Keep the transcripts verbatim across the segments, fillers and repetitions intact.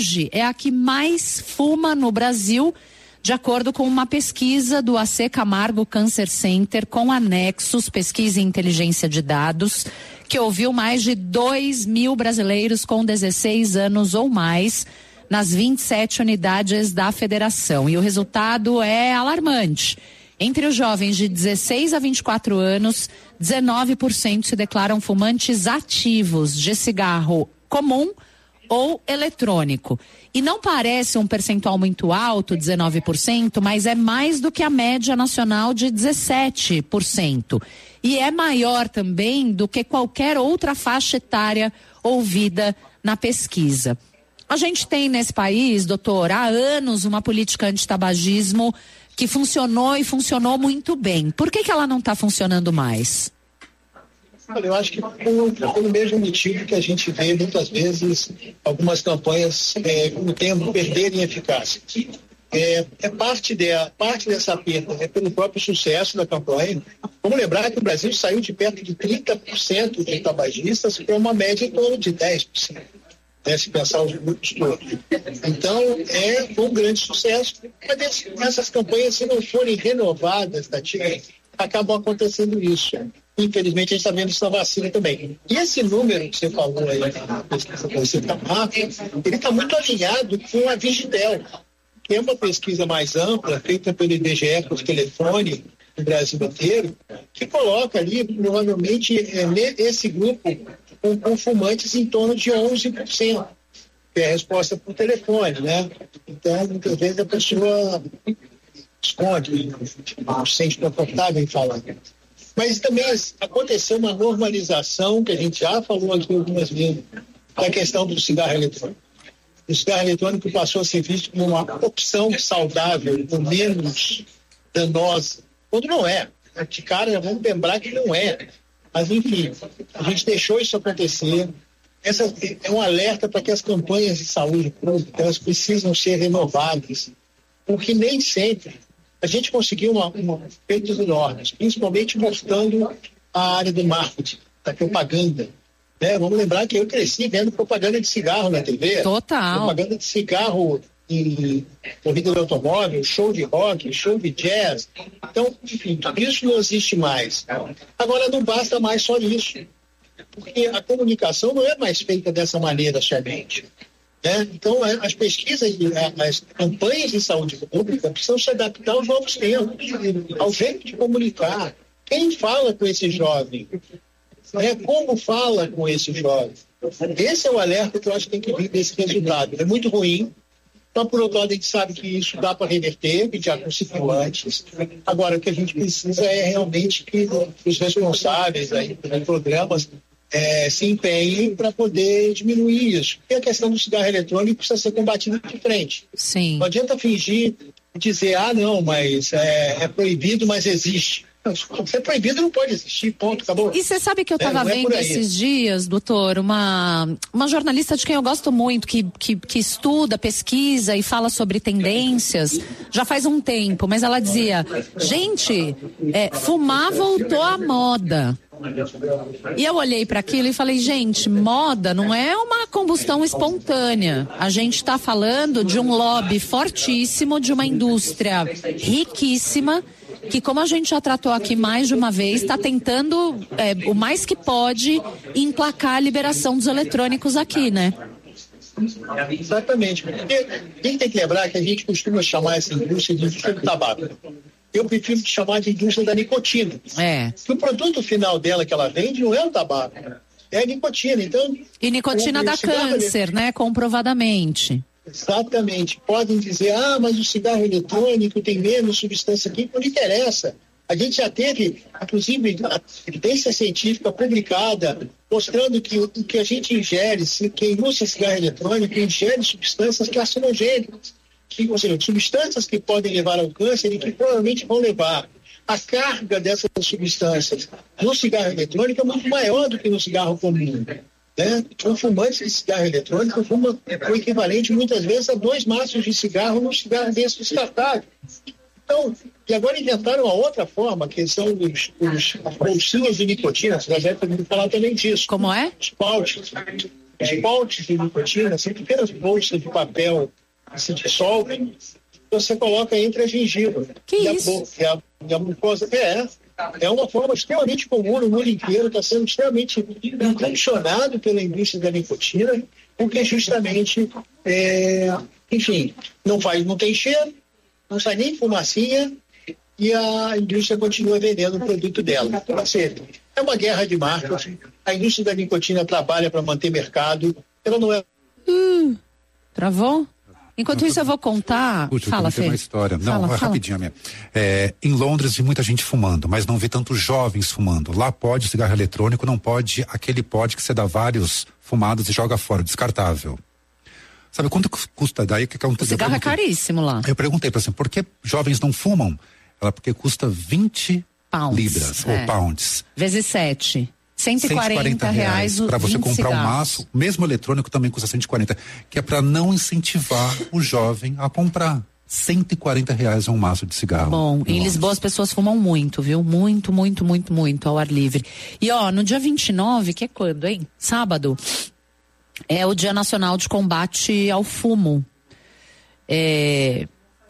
hoje é a que mais fuma no Brasil, de acordo com uma pesquisa do A C Camargo Cancer Center com anexos, pesquisa em inteligência de dados, que ouviu mais de dois mil brasileiros com dezesseis anos ou mais nas vinte e sete unidades da federação. E o resultado é alarmante. Entre os jovens de dezesseis a vinte e quatro anos, dezenove por cento se declaram fumantes ativos de cigarro comum ou eletrônico. E não parece um percentual muito alto, dezenove por cento, mas é mais do que a média nacional de dezessete por cento. E é maior também do que qualquer outra faixa etária ouvida na pesquisa. A gente tem nesse país, doutor, há anos uma política antitabagismo que funcionou e funcionou muito bem. Por que que ela não está funcionando mais? Olha, eu acho que pelo, pelo mesmo motivo que a gente vê muitas vezes algumas campanhas é, com o tempo perderem eficácia. É, é parte, de, parte dessa perda é pelo próprio sucesso da campanha. Vamos lembrar que o Brasil saiu de perto de trinta por cento de tabagistas para uma média em torno de dez por cento. Né, se pensar os grupos todos. Então, é um grande sucesso. Mas essas campanhas, se não forem renovadas, Tatiana, acabam acontecendo isso. Infelizmente, a gente está vendo isso na vacina também. E esse número que você falou aí, na pesquisa que você está ele está muito alinhado com a Vigidel, que é uma pesquisa mais ampla, feita pelo I B G E com os telefones no Brasil inteiro, que coloca ali, provavelmente, é, esse grupo com, com fumantes em torno de onze por cento, que é a resposta por telefone, né? Então, muitas vezes a pessoa esconde, não se sente confortável em falar. Mas também aconteceu uma normalização, que a gente já falou aqui algumas vezes, da questão do cigarro eletrônico. O cigarro eletrônico passou a ser visto como uma opção saudável, ou menos danosa, quando não é. De cara, vamos lembrar que não é. Mas, enfim, a gente deixou isso acontecer. Essa é um alerta para que as campanhas de saúde pública elas precisam ser renovadas, porque nem sempre a gente conseguiu uma, uma, feitos enormes, principalmente mostrando a área do marketing, da propaganda. Né? Vamos lembrar que eu cresci vendo propaganda de cigarro na T V. Total. Propaganda de cigarro em corrida de automóvel, show de rock, show de jazz. Então, enfim, tudo isso não existe mais. Agora, não basta mais só isso, porque a comunicação não é mais feita dessa maneira somente. Né? Então, as pesquisas, as campanhas de saúde pública precisam se adaptar aos novos tempos, ao jeito de comunicar. Quem fala com esse jovem? Né? Como fala com esse jovem? Esse é o alerta que eu acho que tem que vir desse resultado. É muito ruim. Então, por outro lado, a gente sabe que isso dá para reverter, que já conseguiu antes. Agora, o que a gente precisa é realmente que os responsáveis aí pelos programas é, se empenhem para poder diminuir isso. E a questão do cigarro eletrônico precisa ser combatida de frente. Sim. Não adianta fingir e dizer, ah, não, mas é, é proibido, mas existe. Se é proibido, não pode existir, ponto, acabou. E você sabe que eu estava é, vendo é esses dias, doutor, uma, uma jornalista de quem eu gosto muito, que, que, que estuda, pesquisa e fala sobre tendências, já faz um tempo, mas ela dizia, gente, é, fumar voltou à moda. E eu olhei para aquilo e falei, gente, moda não é uma combustão espontânea. A gente está falando de um lobby fortíssimo, de uma indústria riquíssima, que, como a gente já tratou aqui mais de uma vez, está tentando é, o mais que pode emplacar a liberação dos eletrônicos aqui, né? Exatamente, porque a gente tem que lembrar que a gente costuma chamar essa indústria de indústria do tabaco. Eu prefiro chamar de indústria da nicotina. É. Que o produto final dela que ela vende não é o tabaco, é a nicotina. Então, e nicotina dá câncer, né? Comprovadamente. Exatamente. Podem dizer, ah, mas o cigarro eletrônico tem menos substância química, não interessa. A gente já teve, inclusive, a evidência científica publicada mostrando que o que a gente ingere, quem usa cigarro eletrônico, ingere substâncias carcinogênicas, que, ou seja, substâncias que podem levar ao câncer e que provavelmente vão levar. A carga dessas substâncias no cigarro eletrônico é muito maior do que no cigarro comum. Né? Um fumante de cigarro eletrônico fuma o equivalente muitas vezes a dois maços de cigarro num cigarro desse descartável. Então, e agora inventaram uma outra forma, que são os, os bolsinhos de nicotina, você já deve ter falar também disso. Como é? Os pouches. os pontos de nicotina são pequenas bolsas de papel que se dissolvem, você coloca entre a gengiva que e, isso? A, e, a, e a mucosa. É, é uma forma extremamente comum no mundo inteiro, está sendo extremamente impulsionado pela indústria da nicotina, porque justamente, é, enfim, não faz, não tem cheiro, não sai nem fumacinha, e a indústria continua vendendo o produto dela. Então, assim, é uma guerra de marcas. A indústria da nicotina trabalha para manter mercado. Ela não é. Hum, travou? Enquanto isso, eu vou contar. Puxa, fala, Fê. Uma história. Não, fala, é fala. rapidinho, minha. É, em Londres vi muita gente fumando, mas não vi tantos jovens fumando. Lá pode cigarro eletrônico, não pode aquele pote que você dá vários fumados e joga fora, descartável. Sabe quanto custa daí? Que o cigarro é caríssimo lá. Eu perguntei para você, por que jovens não fumam? Ela, porque custa vinte pounds, libras é. ou pounds. Vezes sete. cento e quarenta reais para você comprar cigarros. um maço, mesmo eletrônico também custa cento e quarenta, que é para não incentivar o jovem a comprar. cento e quarenta reais é um maço de cigarro. Bom, em Lisboa as pessoas fumam muito, viu? Muito, muito, muito, muito ao ar livre. E ó, no dia vinte e nove, que é quando, hein? Sábado, é o Dia Nacional de Combate ao Fumo. É...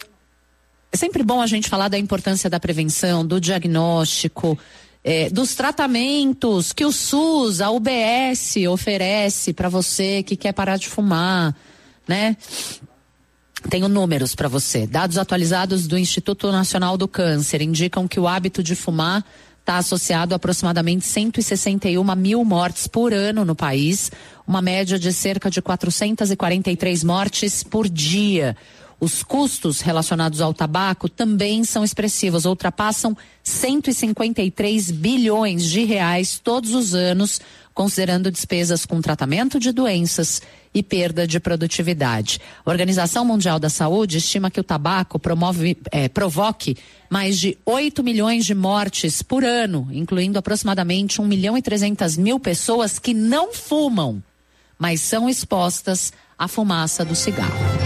é sempre bom a gente falar da importância da prevenção, do diagnóstico, É, dos tratamentos que o SUS, a U B S oferece para você que quer parar de fumar, né? Tenho números para você. Dados atualizados do Instituto Nacional do Câncer indicam que o hábito de fumar está associado a aproximadamente cento e sessenta e uma mil mortes por ano no país, uma média de cerca de quatrocentas e quarenta e três mortes por dia. Os custos relacionados ao tabaco também são expressivos, ultrapassam cento e cinquenta e três bilhões de reais todos os anos, considerando despesas com tratamento de doenças e perda de produtividade. A Organização Mundial da Saúde estima que o tabaco promove, é, provoque mais de oito milhões de mortes por ano, incluindo aproximadamente um milhão e trezentas mil pessoas que não fumam, mas são expostas à fumaça do cigarro.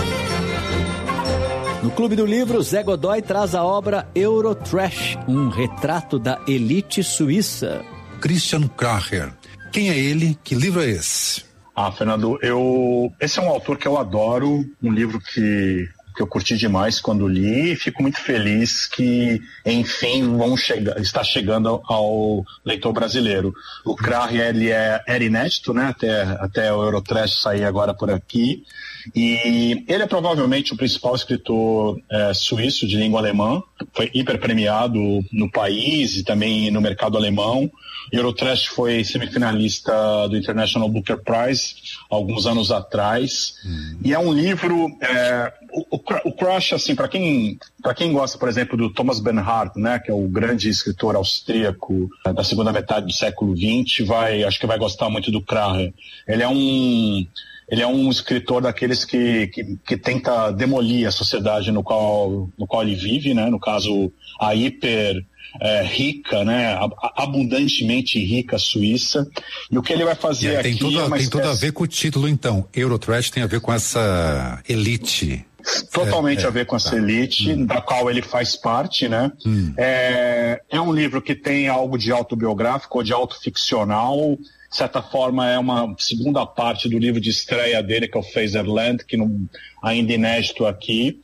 No Clube do Livro, Zé Godoy traz a obra Eurotrash, um retrato da elite suíça. Christian Kracher. Quem é ele? Que livro é esse? Ah, Fernando, eu... esse é um autor que eu adoro, um livro que, que eu curti demais quando li e fico muito feliz que, enfim, vão chegar, está chegando ao leitor brasileiro. O Kracher, ele é, era inédito, né? Até, até o Eurotrash sair agora por aqui. E ele é provavelmente o principal escritor é, suíço de língua alemã, foi hiper premiado no país e também no mercado alemão. Eurotrash foi semifinalista do International Booker Prize alguns anos atrás. Hum. E é um livro, é, o, o, o Crush, assim, para quem, para quem gosta, por exemplo, do Thomas Bernhard, né, que é o grande escritor austríaco é, da segunda metade do século vinte, vai, acho que vai gostar muito do Kracher. Ele é um Ele é um escritor daqueles que, que, que tenta demolir a sociedade no qual, no qual ele vive, né? No caso, a hiper é, rica, né? Abundantemente rica Suíça. E o que ele vai fazer é, tem aqui... Tudo, é uma tem espécie... tudo a ver com o título, então. Eurotrash tem a ver com essa elite. Totalmente é, a ver com é, essa tá. elite, hum. da qual ele faz parte, né? Hum. É, é um livro que tem algo de autobiográfico ou de autoficcional. De certa forma, é uma segunda parte do livro de estreia dele, que é o Faserland, que não, ainda inédito aqui,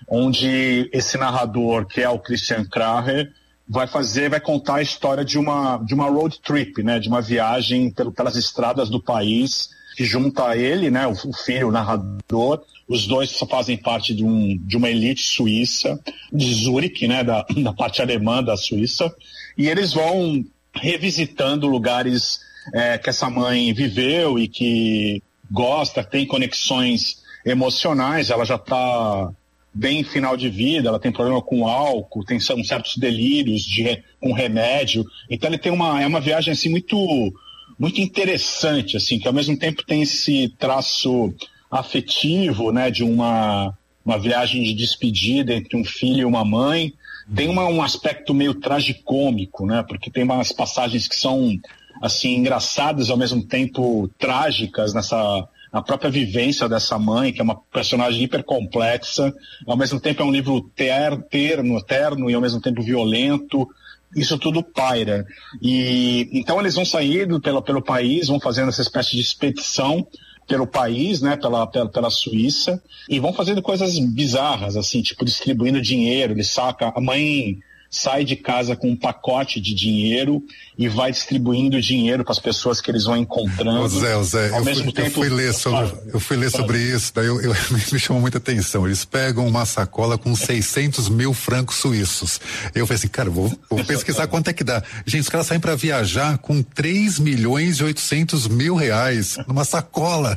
onde esse narrador, que é o Christian Kracher, vai fazer, vai contar a história de uma, de uma road trip, né? De uma viagem pelo, pelas estradas do país, que junta a ele, né? O, o filho, o narrador. Os dois só fazem parte de, um, de uma elite suíça, de Zurique, né? Da, da parte alemã da Suíça. E eles vão revisitando lugares É, que essa mãe viveu e que gosta, tem conexões emocionais. Ela já está bem em final de vida, ela tem problema com álcool, tem um certos delírios de, com remédio. Então ele tem uma, é uma viagem assim muito, muito interessante, assim, que ao mesmo tempo tem esse traço afetivo, né, de uma, uma viagem de despedida entre um filho e uma mãe. Tem uma, um aspecto meio tragicômico, né, porque tem umas passagens que são assim, engraçadas, ao mesmo tempo trágicas nessa, na própria vivência dessa mãe, que é uma personagem hiper complexa. Ao mesmo tempo é um livro ter, terno, terno e ao mesmo tempo violento. isso tudo paira. E então eles vão saindo pela, pelo país, vão fazendo essa espécie de expedição pelo país, né, pela, pela, pela Suíça, e vão fazendo coisas bizarras, assim, tipo distribuindo dinheiro. Ele saca, a mãe sai de casa com um pacote de dinheiro e vai distribuindo dinheiro para as pessoas que eles vão encontrando. Ô Zé, ô Zé, Ao eu, mesmo fui, tempo, eu fui ler sobre, eu fui ler sobre isso, daí eu, eu, me chamou muita atenção. Eles pegam uma sacola com seiscentos mil francos suíços. Eu falei assim, cara, vou, vou pesquisar quanto é que dá. Gente, os caras saem para viajar com três milhões e oitocentos mil reais numa sacola.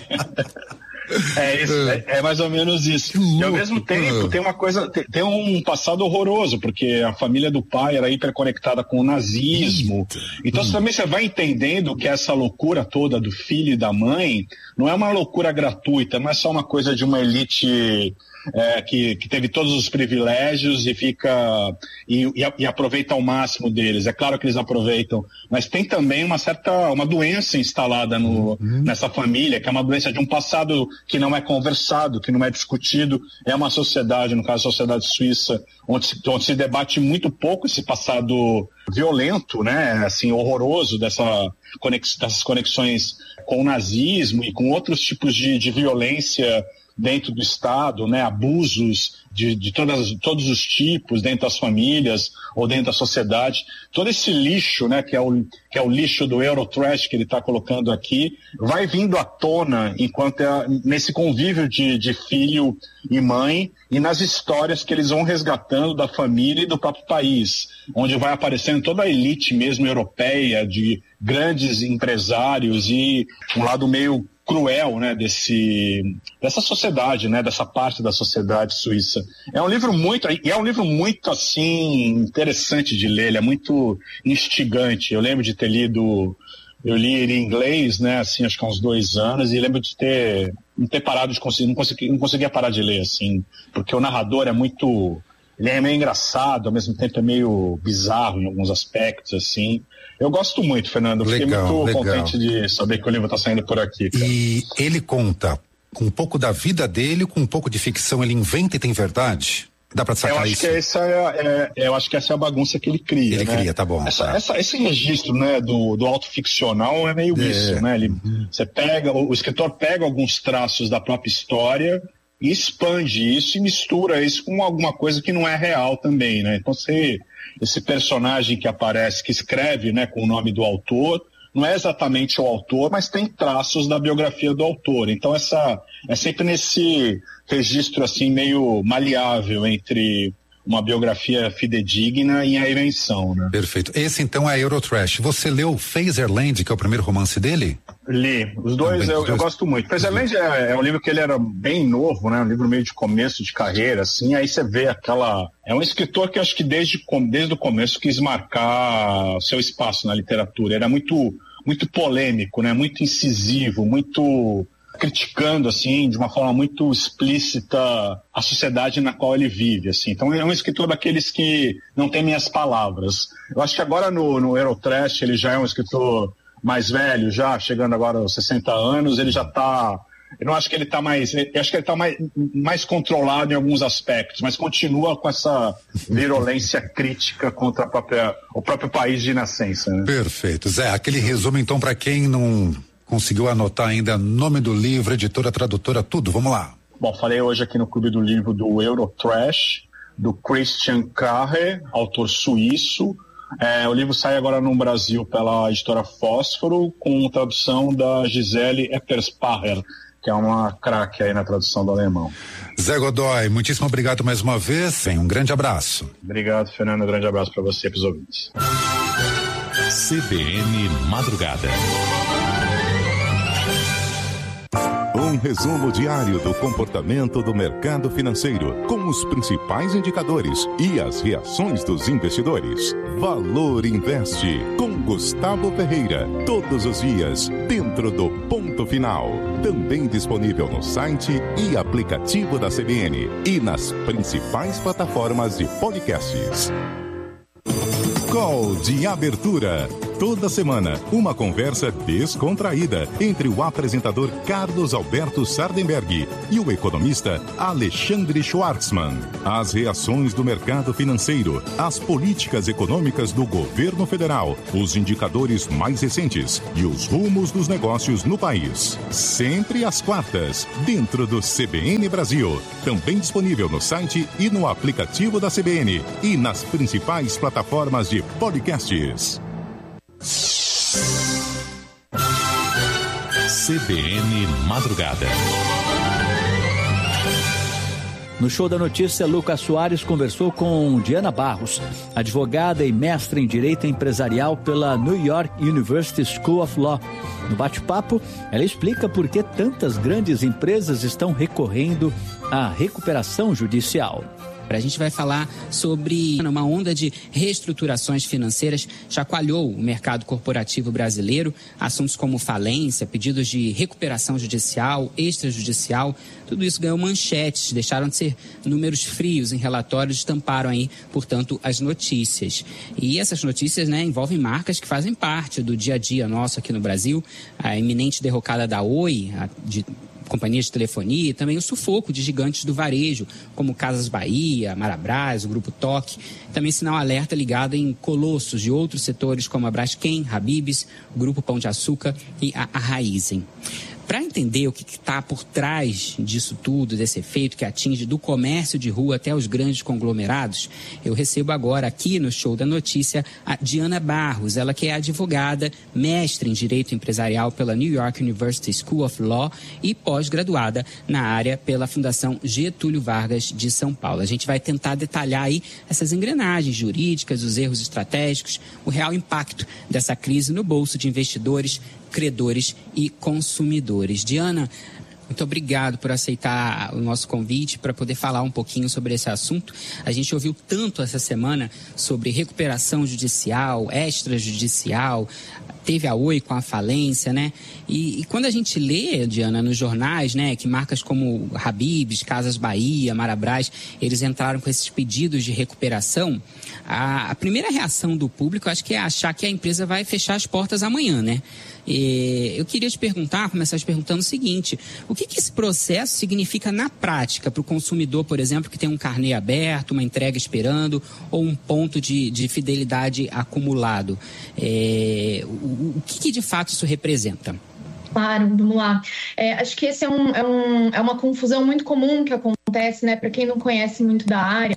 É, isso, é, é mais ou menos isso. E ao mesmo tempo tem uma coisa, tem, tem um passado horroroso, porque a família do pai era hiperconectada com o nazismo. Então hum. também você vai entendendo que essa loucura toda do filho e da mãe não é uma loucura gratuita, não é só uma coisa de uma elite é, que, que teve todos os privilégios e fica e, e, e aproveita ao máximo deles. É claro que eles aproveitam, mas tem também uma certa uma doença instalada no, uhum. nessa família, que é uma doença de um passado que não é conversado, que não é discutido. É uma sociedade, no caso a sociedade suíça, onde se, onde se debate muito pouco esse passado violento, né, assim, horroroso dessa conex, dessas conexões com o nazismo e com outros tipos de, de violência dentro do Estado, né, abusos de, de todas, todos os tipos dentro das famílias ou dentro da sociedade. Todo esse lixo, né, que é o, que é o lixo do Eurotrash que ele está colocando aqui, vai vindo à tona enquanto é nesse convívio de, de filho e mãe e nas histórias que eles vão resgatando da família e do próprio país, onde vai aparecendo toda a elite mesmo europeia de grandes empresários e um lado meio cruel, né, desse, dessa sociedade, né, dessa parte da sociedade suíça. É um livro muito, e é um livro muito, assim, interessante de ler, ele é muito instigante. Eu lembro de ter lido, eu li ele em inglês, né, assim, acho que há uns dois anos, e lembro de ter, não ter parado de conseguir, não, consegui, não conseguia parar de ler, assim, porque o narrador é muito, ele é meio engraçado, ao mesmo tempo é meio bizarro em alguns aspectos, assim. Eu gosto muito, Fernando. Fiquei legal, muito legal. contente de saber que o livro está saindo por aqui. Cara. E ele conta com um pouco da vida dele, com um pouco de ficção, ele inventa e tem verdade? Dá pra sacar eu acho isso? Que essa é, é, eu acho que essa é a bagunça que ele cria. Ele né? cria, tá bom. Essa, tá. Essa, esse registro, né, do, do autoficcional é meio é. isso, né? Ele, uhum. Você pega, o, o escritor pega alguns traços da própria história e expande isso e mistura isso com alguma coisa que não é real também, né? Então você... Esse personagem que aparece, que escreve, né, com o nome do autor, não é exatamente o autor, mas tem traços da biografia do autor. Então essa é sempre nesse registro assim meio maleável entre uma biografia fidedigna e a invenção, né? Perfeito. Esse então é Eurotrash. Você leu Phaserland, que é o primeiro romance dele? Li. Os dois, ah, eu, dois... eu gosto muito. Phaserland é, é um livro que ele era bem novo, né? Um livro meio de começo de carreira, assim. Aí você vê aquela... É um escritor que acho que desde, desde o começo quis marcar seu espaço na literatura. Era muito, muito polêmico, né? Muito incisivo, muito... criticando, assim, de uma forma muito explícita a sociedade na qual ele vive, assim. Então é um escritor daqueles que não tem minhas palavras. Eu acho que agora no, no Eurotrash ele já é um escritor mais velho, já chegando agora aos sessenta anos, ele já está... Eu não acho que ele está mais... Eu acho que ele está mais, mais controlado em alguns aspectos, mas continua com essa virulência crítica contra a própria, o próprio país de nascença. Né? Perfeito. Zé, aquele resumo, então, para quem não... conseguiu anotar ainda nome do livro, editora, tradutora, tudo, vamos lá. Bom, falei hoje aqui no Clube do Livro do Eurotrash, do Christian Carre, autor suíço. É, o livro sai agora no Brasil pela editora Fósforo, com tradução da Gisele Epperspacher, que é uma craque aí na tradução do alemão. Zé Godoy, muitíssimo obrigado mais uma vez, um grande abraço. Obrigado, Fernando, um grande abraço para você e para os ouvintes. C B N Madrugada. Um resumo diário do comportamento do mercado financeiro, com os principais indicadores e as reações dos investidores. Valor Investe, com Gustavo Ferreira, todos os dias, dentro do Ponto Final. Também disponível no site e aplicativo da C B N e nas principais plataformas de podcasts. Call de abertura. Toda semana, uma conversa descontraída entre o apresentador Carlos Alberto Sardenberg e o economista Alexandre Schwartzman. As reações do mercado financeiro, as políticas econômicas do governo federal, os indicadores mais recentes e os rumos dos negócios no país. Sempre às quartas, dentro do C B N Brasil. Também disponível no site e no aplicativo da C B N e nas principais plataformas de podcasts. C B N Madrugada. No Show da Notícia, Lucas Soares conversou com Diana Barros, advogada e mestre em Direito Empresarial pela New York University School of Law. No bate-papo, ela explica por que tantas grandes empresas estão recorrendo à recuperação judicial. A gente vai falar sobre uma onda de reestruturações financeiras chacoalhou o mercado corporativo brasileiro. Assuntos como falência, pedidos de recuperação judicial, extrajudicial, tudo isso ganhou manchetes, deixaram de ser números frios em relatórios, estamparam aí, portanto, as notícias. E essas notícias, né, envolvem marcas que fazem parte do dia a dia nosso aqui no Brasil. A iminente derrocada da Oi, a, de companhias de telefonia, e também o sufoco de gigantes do varejo, como Casas Bahia, Marabras, o Grupo Toque. Também sinal alerta ligado em colossos de outros setores como a Braskem, Habib's, o Grupo Pão de Açúcar e a, a Raizen. Para entender o que está por trás disso tudo, desse efeito que atinge do comércio de rua até os grandes conglomerados, eu recebo agora aqui no Show da Notícia a Diana Barros, ela que é advogada, mestre em Direito Empresarial pela New York University School of Law e pós-graduada na área pela Fundação Getúlio Vargas de São Paulo. A gente vai tentar detalhar aí essas engrenagens jurídicas, os erros estratégicos, o real impacto dessa crise no bolso de investidores, credores e consumidores. Diana, muito obrigado por aceitar o nosso convite para poder falar um pouquinho sobre esse assunto. A gente ouviu tanto essa semana sobre recuperação judicial, extrajudicial, teve a Oi com a falência, né? E, e quando a gente lê, Diana, nos jornais, né, que marcas como Habib's, Casas Bahia, Marabras, eles entraram com esses pedidos de recuperação, a, a primeira reação do público, acho que é achar que a empresa vai fechar as portas amanhã, né? E eu queria te perguntar, começar te perguntando o seguinte: o que, que esse processo significa na prática para o consumidor, por exemplo, que tem um carnê aberto, uma entrega esperando ou um ponto de, de fidelidade acumulado? É, o, o que, que de fato isso representa? Claro, vamos lá. É, acho que esse é, um, é, um, é uma confusão muito comum que acontece, né, para quem não conhece muito da área.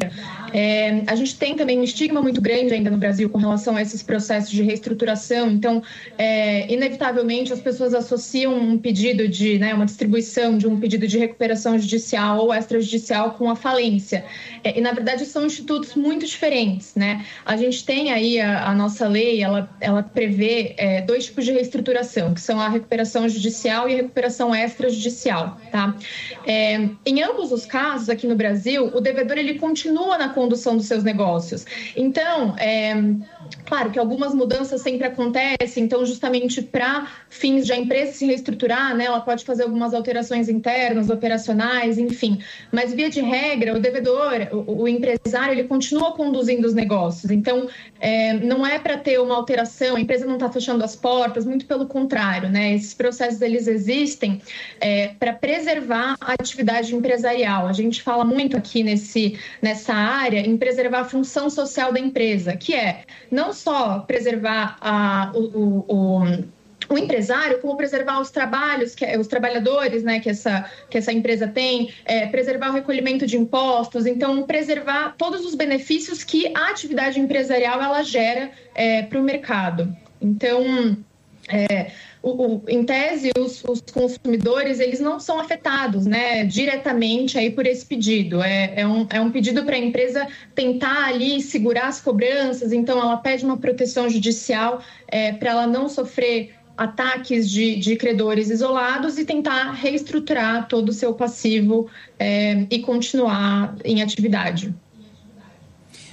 É, a gente tem também um estigma muito grande ainda no Brasil com relação a esses processos de reestruturação. Então, é, inevitavelmente, as pessoas associam um pedido de, né, uma distribuição de um pedido de recuperação judicial ou extrajudicial com a falência. É, e, na verdade, são institutos muito diferentes, né? A gente tem aí a, a nossa lei, ela, ela prevê é, dois tipos de reestruturação, que são a recuperação judicial e a recuperação extrajudicial, tá? É, em ambos os casos, aqui no Brasil, o devedor, ele continua na condução dos seus negócios. Então, é, claro que algumas mudanças sempre acontecem, então justamente para fins de a empresa se reestruturar, né, ela pode fazer algumas alterações internas, operacionais, enfim. Mas, via de regra, o devedor, o, o empresário, ele continua conduzindo os negócios. Então, é, não é para ter uma alteração, a empresa não está fechando as portas, muito pelo contrário, né? Esses processos, eles existem é, para preservar a atividade empresarial. A gente fala muito aqui nesse, nessa área em preservar a função social da empresa, que é não só preservar a, o, o, o, o empresário, como preservar os trabalhos, que, os trabalhadores, né, que, essa, que essa empresa tem, é, preservar o recolhimento de impostos, então preservar todos os benefícios que a atividade empresarial ela gera é, para o mercado. Então, é, O, o, em tese, os, os consumidores, eles não são afetados, né, diretamente aí por esse pedido. É, é, um, é um pedido para a empresa tentar ali segurar as cobranças, então ela pede uma proteção judicial é, para ela não sofrer ataques de, de credores isolados e tentar reestruturar todo o seu passivo é, e continuar em atividade.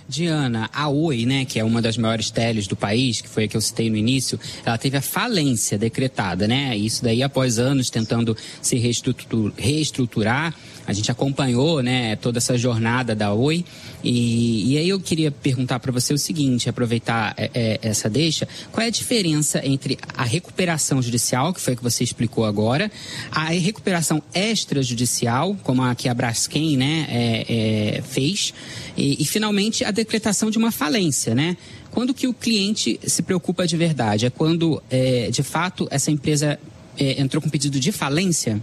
Diana, a Oi, né, que é uma das maiores teles do país, que foi a que eu citei no início, ela teve a falência decretada, né? Isso daí após anos tentando se reestruturar. A gente acompanhou, né, toda essa jornada da Oi. E, e aí eu queria perguntar para você o seguinte, aproveitar é, é, essa deixa, qual é a diferença entre a recuperação judicial, que foi a que você explicou agora, a recuperação extrajudicial, como a que a Braskem, né, é, é, fez, e, e finalmente a decretação de uma falência, né? Quando que o cliente se preocupa de verdade? É quando, é, de fato, essa empresa é, entrou com pedido de falência?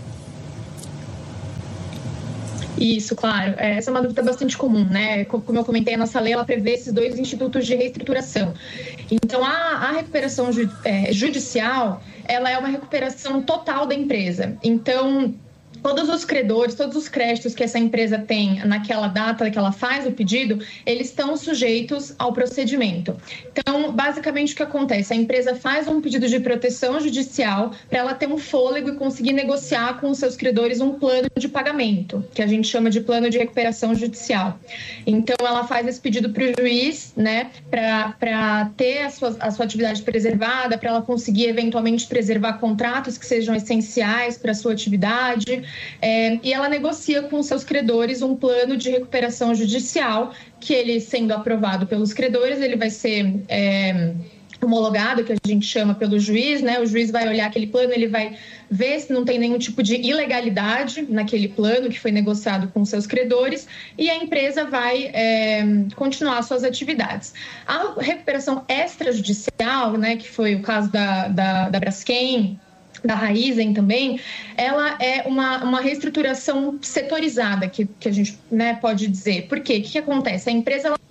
Isso, claro. Essa é uma dúvida bastante comum, né? Como eu comentei, a nossa lei ela prevê esses dois institutos de reestruturação. Então, a, a recuperação ju, é, judicial, ela é uma recuperação total da empresa. Então, todos os credores, todos os créditos que essa empresa tem naquela data que ela faz o pedido, eles estão sujeitos ao procedimento. Então, basicamente, o que acontece? A empresa faz um pedido de proteção judicial para ela ter um fôlego e conseguir negociar com os seus credores um plano de pagamento, que a gente chama de plano de recuperação judicial. Então, ela faz esse pedido para o juiz, né, para ter a sua, a sua atividade preservada, para ela conseguir, eventualmente, preservar contratos que sejam essenciais para a sua atividade. É, e ela negocia com seus credores um plano de recuperação judicial, que ele, sendo aprovado pelos credores, ele vai ser é, homologado, que a gente chama pelo juiz, né? O juiz vai olhar aquele plano, ele vai ver se não tem nenhum tipo de ilegalidade naquele plano que foi negociado com seus credores, e a empresa vai é, continuar suas atividades. A recuperação extrajudicial, né, que foi o caso da, da, da Braskem, da Raízen também, ela é uma, uma reestruturação setorizada, que, que a gente, né, pode dizer. Por quê? O que, que acontece? A empresa ela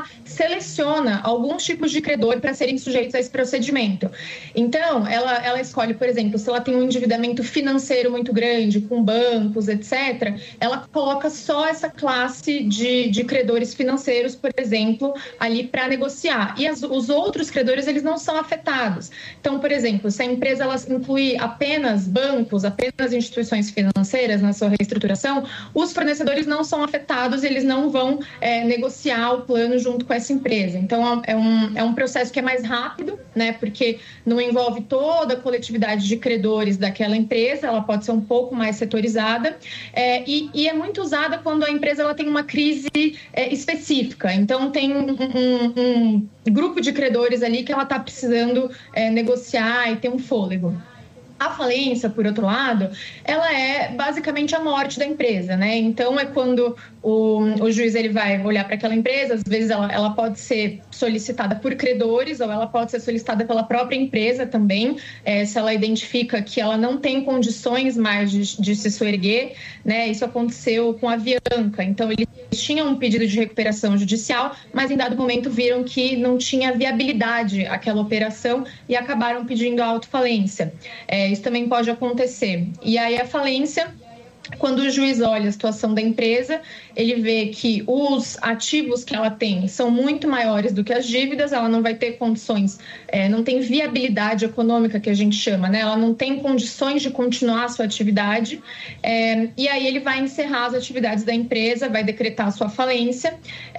seleciona alguns tipos de credor para serem sujeitos a esse procedimento. Então, ela, ela escolhe, por exemplo, se ela tem um endividamento financeiro muito grande, com bancos, etcétera, ela coloca só essa classe de, de credores financeiros, por exemplo, ali para negociar. E as, os outros credores, eles não são afetados. Então, por exemplo, se a empresa ela inclui apenas bancos, apenas instituições financeiras na sua reestruturação, os fornecedores não são afetados, eles não vão é, negociar o plano junto com essa empresa. Então, é um, é um processo que é mais rápido, né? Porque não envolve toda a coletividade de credores daquela empresa, ela pode ser um pouco mais setorizada, é, e, e é muito usada quando a empresa ela tem uma crise é, específica. Então, tem um, um, um grupo de credores ali que ela está precisando é, negociar e ter um fôlego. A falência, por outro lado, ela é basicamente a morte da empresa, né? Então, é quando o, o juiz ele vai olhar para aquela empresa, às vezes ela, ela pode ser solicitada por credores ou ela pode ser solicitada pela própria empresa também, é, se ela identifica que ela não tem condições mais de, de se soerguer, né? Isso aconteceu com a Avianca. Então, eles tinham um pedido de recuperação judicial, mas em dado momento viram que não tinha viabilidade aquela operação e acabaram pedindo a autofalência. É, isso também pode acontecer. E aí a falência, quando o juiz olha a situação da empresa, ele vê que os ativos que ela tem são muito maiores do que as dívidas, ela não vai ter condições, é, não tem viabilidade econômica, que a gente chama, né? Ela não tem condições de continuar a sua atividade, é, e aí ele vai encerrar as atividades da empresa, vai decretar a sua falência,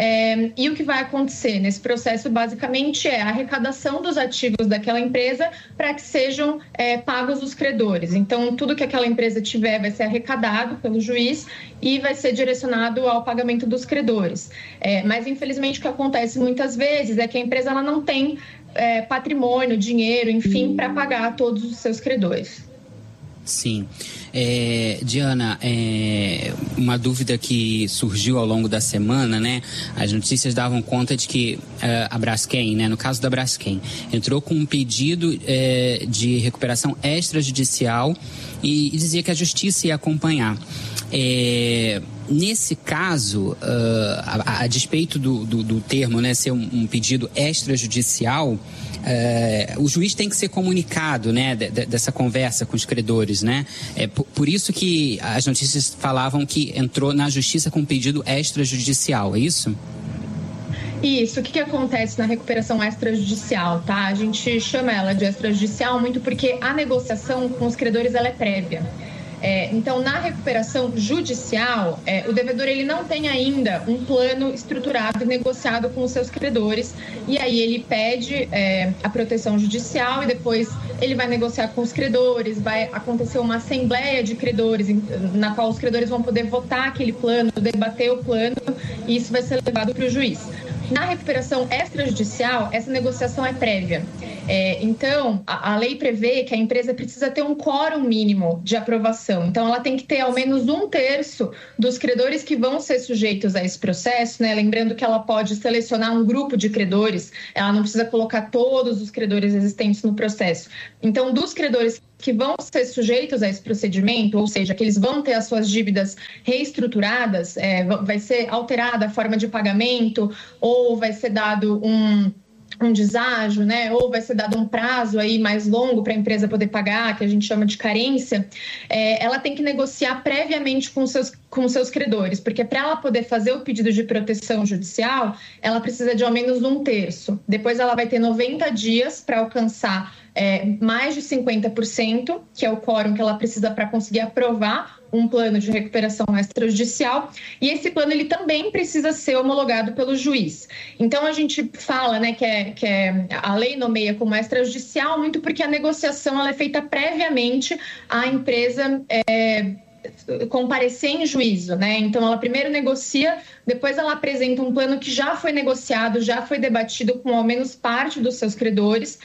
é, e o que vai acontecer nesse processo, basicamente, é a arrecadação dos ativos daquela empresa para que sejam é, pagos os credores. Então, tudo que aquela empresa tiver vai ser arrecadado pelo juiz e vai ser direcionado ao pagamento dos credores. É, mas, infelizmente, o que acontece muitas vezes é que a empresa ela não tem é, patrimônio, dinheiro, enfim, para pagar todos os seus credores. Sim. É, Diana, é, uma dúvida que surgiu ao longo da semana, né? As notícias davam conta de que é, a Braskem, né? No caso da Braskem, entrou com um pedido é, de recuperação extrajudicial e, e dizia que a justiça ia acompanhar. É, nesse caso, uh, a, a despeito do, do, do termo, né, ser um, um pedido extrajudicial, Uh, o juiz tem que ser comunicado, né, de, de, dessa conversa com os credores, né? É por, por isso que as notícias falavam que entrou na justiça com um pedido extrajudicial, é isso? Isso, o que, que acontece na recuperação extrajudicial, tá? A gente chama ela de extrajudicial muito porque a negociação com os credores ela é prévia. É, então, na recuperação judicial, é, o devedor ele não tem ainda um plano estruturado e negociado com os seus credores, e aí ele pede é, a proteção judicial e depois ele vai negociar com os credores, vai acontecer uma assembleia de credores, na qual os credores vão poder votar aquele plano, debater o plano, e isso vai ser levado para o juiz. Na recuperação extrajudicial, essa negociação é prévia. É, então, a, a lei prevê que a empresa precisa ter um quórum mínimo de aprovação. Então, ela tem que ter ao menos um terço dos credores que vão ser sujeitos a esse processo, né? Lembrando que ela pode selecionar um grupo de credores, ela não precisa colocar todos os credores existentes no processo. Então, dos credores que vão ser sujeitos a esse procedimento, ou seja, que eles vão ter as suas dívidas reestruturadas, é, vai ser alterada a forma de pagamento, ou vai ser dado um, um deságio, né? Ou vai ser dado um prazo aí mais longo para a empresa poder pagar, que a gente chama de carência, é, ela tem que negociar previamente com seus, com seus credores, porque para ela poder fazer o pedido de proteção judicial, ela precisa de ao menos um terço. Depois ela vai ter noventa dias para alcançar É, mais de cinquenta por cento, que é o quórum que ela precisa para conseguir aprovar um plano de recuperação extrajudicial, e esse plano ele também precisa ser homologado pelo juiz. Então a gente fala, né, que, é, que é, a lei nomeia como extrajudicial muito porque a negociação ela é feita previamente à empresa é, comparecer em juízo, né? Então ela primeiro negocia, depois ela apresenta um plano que já foi negociado, já foi debatido com ao menos parte dos seus credores,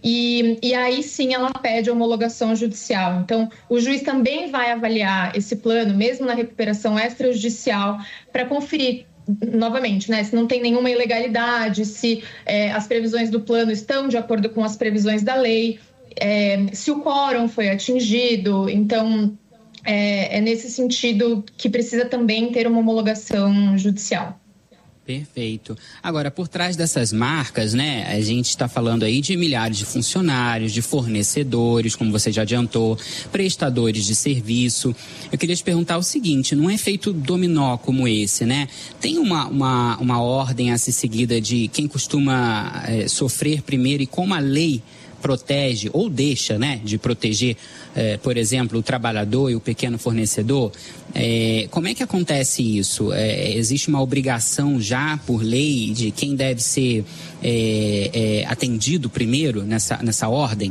e, e aí sim ela pede a homologação judicial. Então o juiz também vai avaliar esse plano, mesmo na recuperação extrajudicial, para conferir novamente, né, se não tem nenhuma ilegalidade, se é, as previsões do plano estão de acordo com as previsões da lei, é, se o quórum foi atingido. Então É, é nesse sentido que precisa também ter uma homologação judicial. Perfeito. Agora, por trás dessas marcas, né, a gente está falando aí de milhares de funcionários, de fornecedores, como você já adiantou, prestadores de serviço. Eu queria te perguntar o seguinte, num efeito dominó como esse, né, tem uma, uma, uma ordem a ser seguida de quem costuma é, sofrer primeiro e como a lei protege ou deixa, né, de proteger, eh, por exemplo, o trabalhador e o pequeno fornecedor? Eh, como é que acontece isso? Eh, existe uma obrigação já por lei de quem deve ser eh, eh, atendido primeiro nessa, nessa ordem?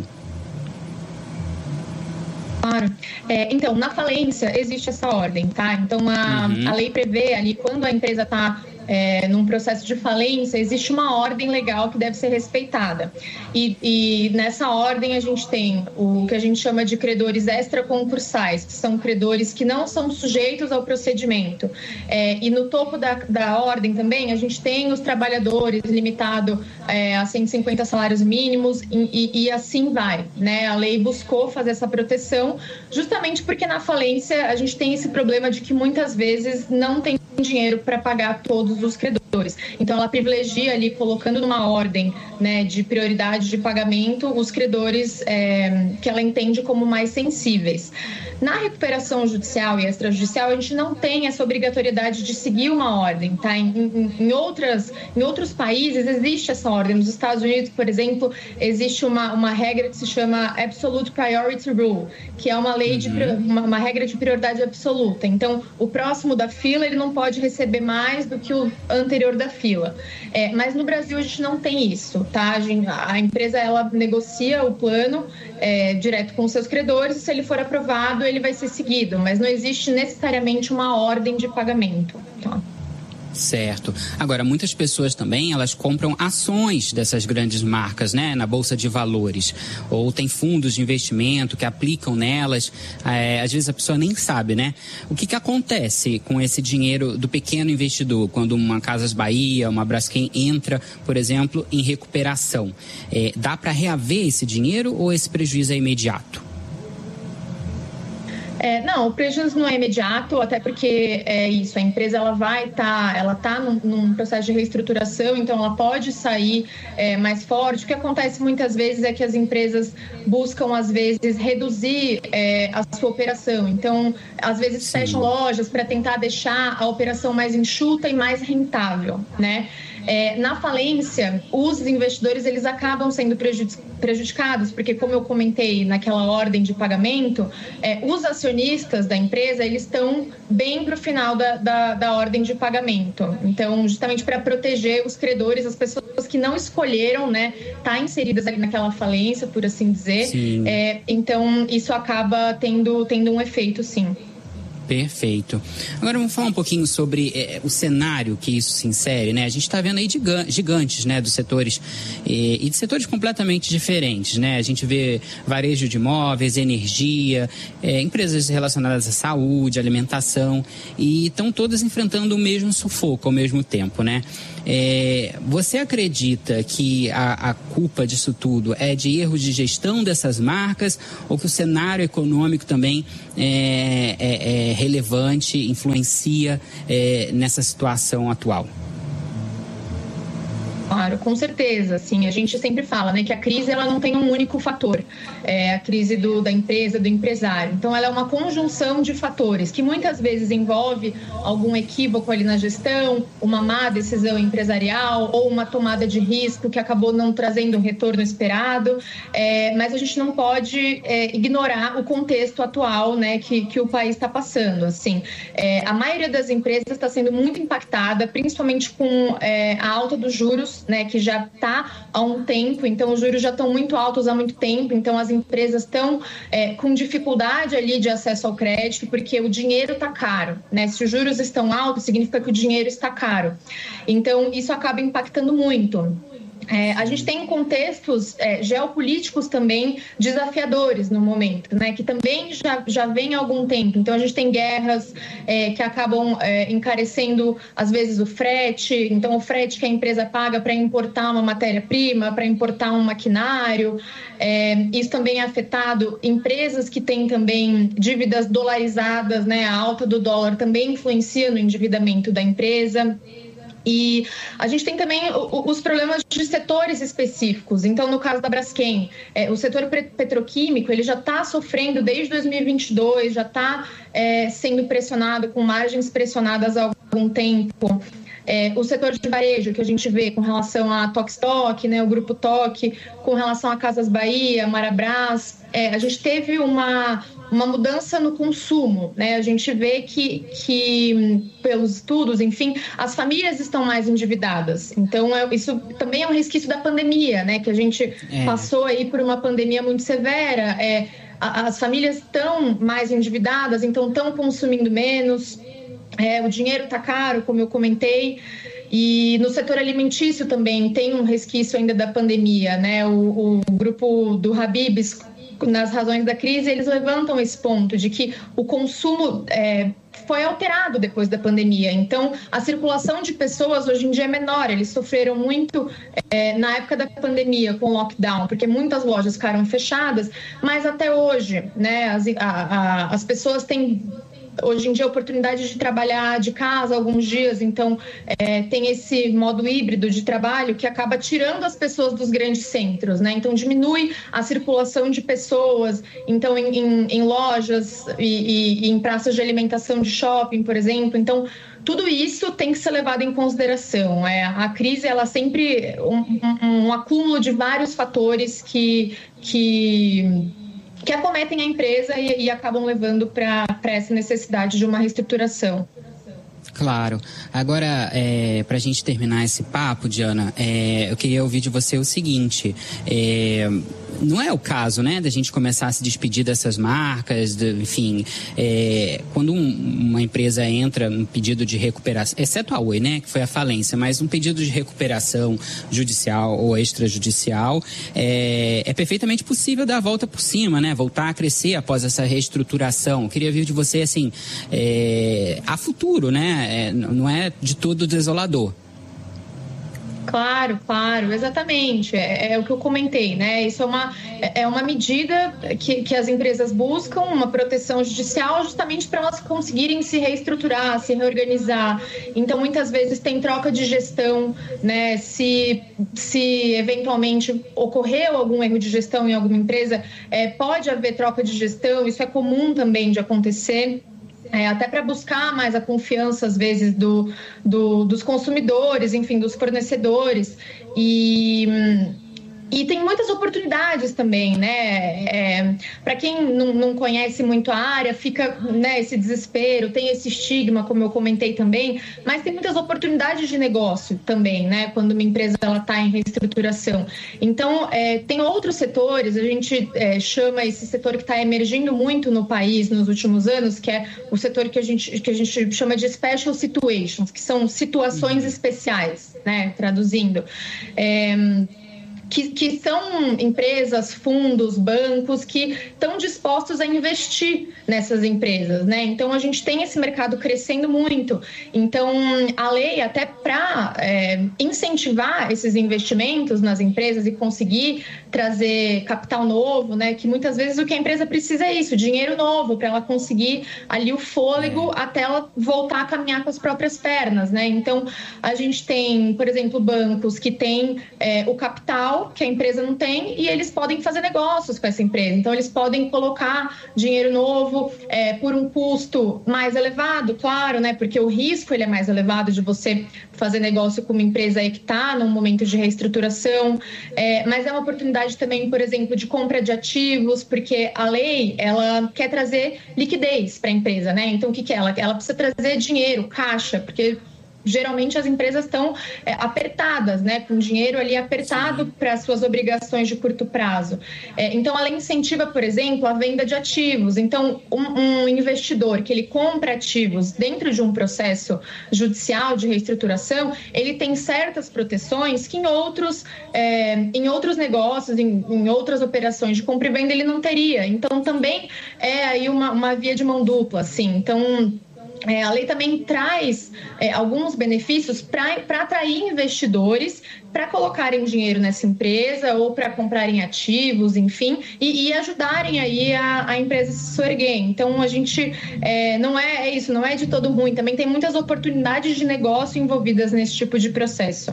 Claro. É, então, na falência existe essa ordem, tá? Então, a, uhum. a lei prevê ali, quando a empresa está É, num processo de falência, existe uma ordem legal que deve ser respeitada. E, e nessa ordem a gente tem o que a gente chama de credores extraconcursais, que são credores que não são sujeitos ao procedimento. É, e no topo da, da ordem também a gente tem os trabalhadores limitado é, a cento e cinquenta salários mínimos e, e, e assim vai, né? A lei buscou fazer essa proteção justamente porque na falência a gente tem esse problema de que muitas vezes não tem dinheiro para pagar todos os credores. Então, ela privilegia ali, colocando numa ordem, né, de prioridade de pagamento, os credores é, que ela entende como mais sensíveis. Na recuperação judicial e extrajudicial, a gente não tem essa obrigatoriedade de seguir uma ordem, tá? Em, em, em, outras, em outros países existe essa ordem. Nos Estados Unidos, por exemplo, existe uma, uma regra que se chama Absolute Priority Rule, que é uma lei de uma, uma regra de prioridade absoluta. Então, o próximo da fila ele não pode receber mais do que o anterior da fila. É, mas no Brasil a gente não tem isso, tá? A, gente, a empresa ela negocia o plano é, direto com os seus credores e se ele for aprovado ele vai ser seguido, mas não existe necessariamente uma ordem de pagamento, tá? Certo. Agora, muitas pessoas também, elas compram ações dessas grandes marcas, né, na Bolsa de Valores, ou tem fundos de investimento que aplicam nelas, é, às vezes a pessoa nem sabe, né? O que que acontece com esse dinheiro do pequeno investidor, quando uma Casas Bahia, uma Braskem entra, por exemplo, em recuperação? É, dá para reaver esse dinheiro ou esse prejuízo é imediato? É, não, o prejuízo não é imediato, até porque é isso, a empresa ela vai estar, tá, ela está num, num processo de reestruturação, então ela pode sair é, mais forte. O que acontece muitas vezes é que as empresas buscam, às vezes, reduzir é, a sua operação. Então, às vezes, Sim. fecham lojas para tentar deixar a operação mais enxuta e mais rentável, né? É, na falência, os investidores eles acabam sendo prejudicados, porque, como eu comentei naquela ordem de pagamento, é, os acionistas da empresa eles estão bem para o final da, da, da ordem de pagamento. Então, justamente para proteger os credores, as pessoas que não escolheram, né, tá inseridas ali naquela falência, por assim dizer. É, então, isso acaba tendo, tendo um efeito, sim. Perfeito. Agora vamos falar um pouquinho sobre eh, o cenário que isso se insere, né? A gente está vendo aí gigantes, né, dos setores eh, e de setores completamente diferentes, né? A gente vê varejo de imóveis, energia, eh, empresas relacionadas à saúde, alimentação, e estão todas enfrentando o mesmo sufoco ao mesmo tempo, né? É, você acredita que a, a culpa disso tudo é de erros de gestão dessas marcas ou que o cenário econômico também é, é, é relevante, influencia é, nessa situação atual? Claro, com certeza. Assim, a gente sempre fala, né, que a crise ela não tem um único fator. É a crise do, da empresa, do empresário. Então, ela é uma conjunção de fatores que muitas vezes envolve algum equívoco ali na gestão, uma má decisão empresarial ou uma tomada de risco que acabou não trazendo um retorno esperado. É, mas a gente não pode é, ignorar o contexto atual, né, que, que o país está passando. Assim, é, a maioria das empresas está sendo muito impactada, principalmente com é, a alta dos juros, né, que já está há um tempo, então os juros já estão muito altos há muito tempo, então as empresas estão é, com dificuldade ali de acesso ao crédito, porque o dinheiro está caro, né? Se os juros estão altos, significa que o dinheiro está caro. Então, isso acaba impactando muito. É, a gente tem contextos é, geopolíticos também desafiadores no momento, né, que também já, já vem há algum tempo. Então, a gente tem guerras é, que acabam é, encarecendo, às vezes, o frete. Então, o frete que a empresa paga para importar uma matéria-prima, para importar um maquinário. É, isso também é afetado empresas que têm também dívidas dolarizadas, né, a alta do dólar também influencia no endividamento da empresa. E a gente tem também os problemas de setores específicos. Então, no caso da Braskem, é, o setor petroquímico ele já está sofrendo desde dois mil e vinte e dois, já está é, sendo pressionado, com margens pressionadas há algum tempo. É, o setor de varejo, que a gente vê com relação a Tokstok, né, o Grupo Tok, com relação a Casas Bahia, Marabras, é, a gente teve uma, uma mudança no consumo, né? A gente vê que, que, pelos estudos, enfim, as famílias estão mais endividadas. Então, é, isso também é um resquício da pandemia, né? Que a gente é. passou aí por uma pandemia muito severa. É, a, as famílias estão mais endividadas, então estão consumindo menos. É, o dinheiro está caro, como eu comentei, e no setor alimentício também tem um resquício ainda da pandemia, né? O, o grupo do Habib's, nas razões da crise, eles levantam esse ponto de que o consumo é, foi alterado depois da pandemia. Então, a circulação de pessoas hoje em dia é menor. Eles sofreram muito é, na época da pandemia com o lockdown, porque muitas lojas ficaram fechadas, mas até hoje, né, as, a, a, as pessoas têm... Hoje em dia, a oportunidade de trabalhar de casa alguns dias, então é, tem esse modo híbrido de trabalho que acaba tirando as pessoas dos grandes centros, né? Então, diminui a circulação de pessoas, então, em, em, em lojas e, e, e em praças de alimentação de shopping, por exemplo. Então, tudo isso tem que ser levado em consideração. É, a crise, ela sempre um, um, um acúmulo de vários fatores que... que que acometem a empresa e, e acabam levando para essa necessidade de uma reestruturação. Claro. Agora, é, para a gente terminar esse papo, Diana, é, eu queria ouvir de você o seguinte, é, não é o caso, né, da gente começar a se despedir dessas marcas, de, enfim, é, quando um, uma empresa entra num pedido de recuperação, exceto a Oi, né, que foi a falência, mas um pedido de recuperação judicial ou extrajudicial, é, é perfeitamente possível dar a volta por cima, né, voltar a crescer após essa reestruturação. Eu queria ouvir de você, assim, é, a futuro, né, é, não é de todo desolador. Claro, claro, exatamente. É, é o que eu comentei, né? Isso é uma, é uma medida que, que as empresas buscam, uma proteção judicial, justamente para elas conseguirem se reestruturar, se reorganizar. Então, muitas vezes tem troca de gestão, né? Se, se eventualmente ocorreu algum erro de gestão em alguma empresa, é, pode haver troca de gestão, isso é comum também de acontecer. É, até para buscar mais a confiança, às vezes, do, do, dos consumidores, enfim, dos fornecedores. E... E tem muitas oportunidades também, né? É, para quem não, não conhece muito a área, fica, né, esse desespero, tem esse estigma, como eu comentei também, mas tem muitas oportunidades de negócio também, né? Quando uma empresa está em reestruturação. Então, é, tem outros setores, a gente é, chama esse setor que está emergindo muito no país nos últimos anos, que é o setor que a gente, que a gente chama de special situations, que são situações uhum. especiais, né? Traduzindo. É, Que, que são empresas, fundos, bancos que estão dispostos a investir nessas empresas, né? Então, a gente tem esse mercado crescendo muito. Então, a lei, até para é, incentivar esses investimentos nas empresas e conseguir trazer capital novo, né? Que muitas vezes o que a empresa precisa é isso, dinheiro novo, para ela conseguir ali o fôlego até ela voltar a caminhar com as próprias pernas, né? Então, a gente tem, por exemplo, bancos que têm é, o capital que a empresa não tem e eles podem fazer negócios com essa empresa. Então, eles podem colocar dinheiro novo é, por um custo mais elevado, claro, né? Porque o risco ele é mais elevado de você fazer negócio com uma empresa aí que está num momento de reestruturação. É, mas é uma oportunidade também, por exemplo, de compra de ativos, porque a lei, ela quer trazer liquidez para a empresa, né? Então, o que que é? Ela, ela precisa trazer dinheiro, caixa, porque geralmente as empresas estão é, apertadas, né, com dinheiro ali apertado para suas obrigações de curto prazo. É, então, ela incentiva, por exemplo, a venda de ativos. Então, um, um investidor que ele compra ativos dentro de um processo judicial de reestruturação, ele tem certas proteções que em outros, é, em outros negócios, em, em outras operações de compra e venda, ele não teria. Então, também é aí uma, uma via de mão dupla, assim. Então, É, a lei também traz é, alguns benefícios para atrair investidores para colocarem dinheiro nessa empresa ou para comprarem ativos, enfim, e, e ajudarem aí a, a empresa a se erguer. Então, a gente é, não é, é isso, não é de todo ruim. Também tem muitas oportunidades de negócio envolvidas nesse tipo de processo.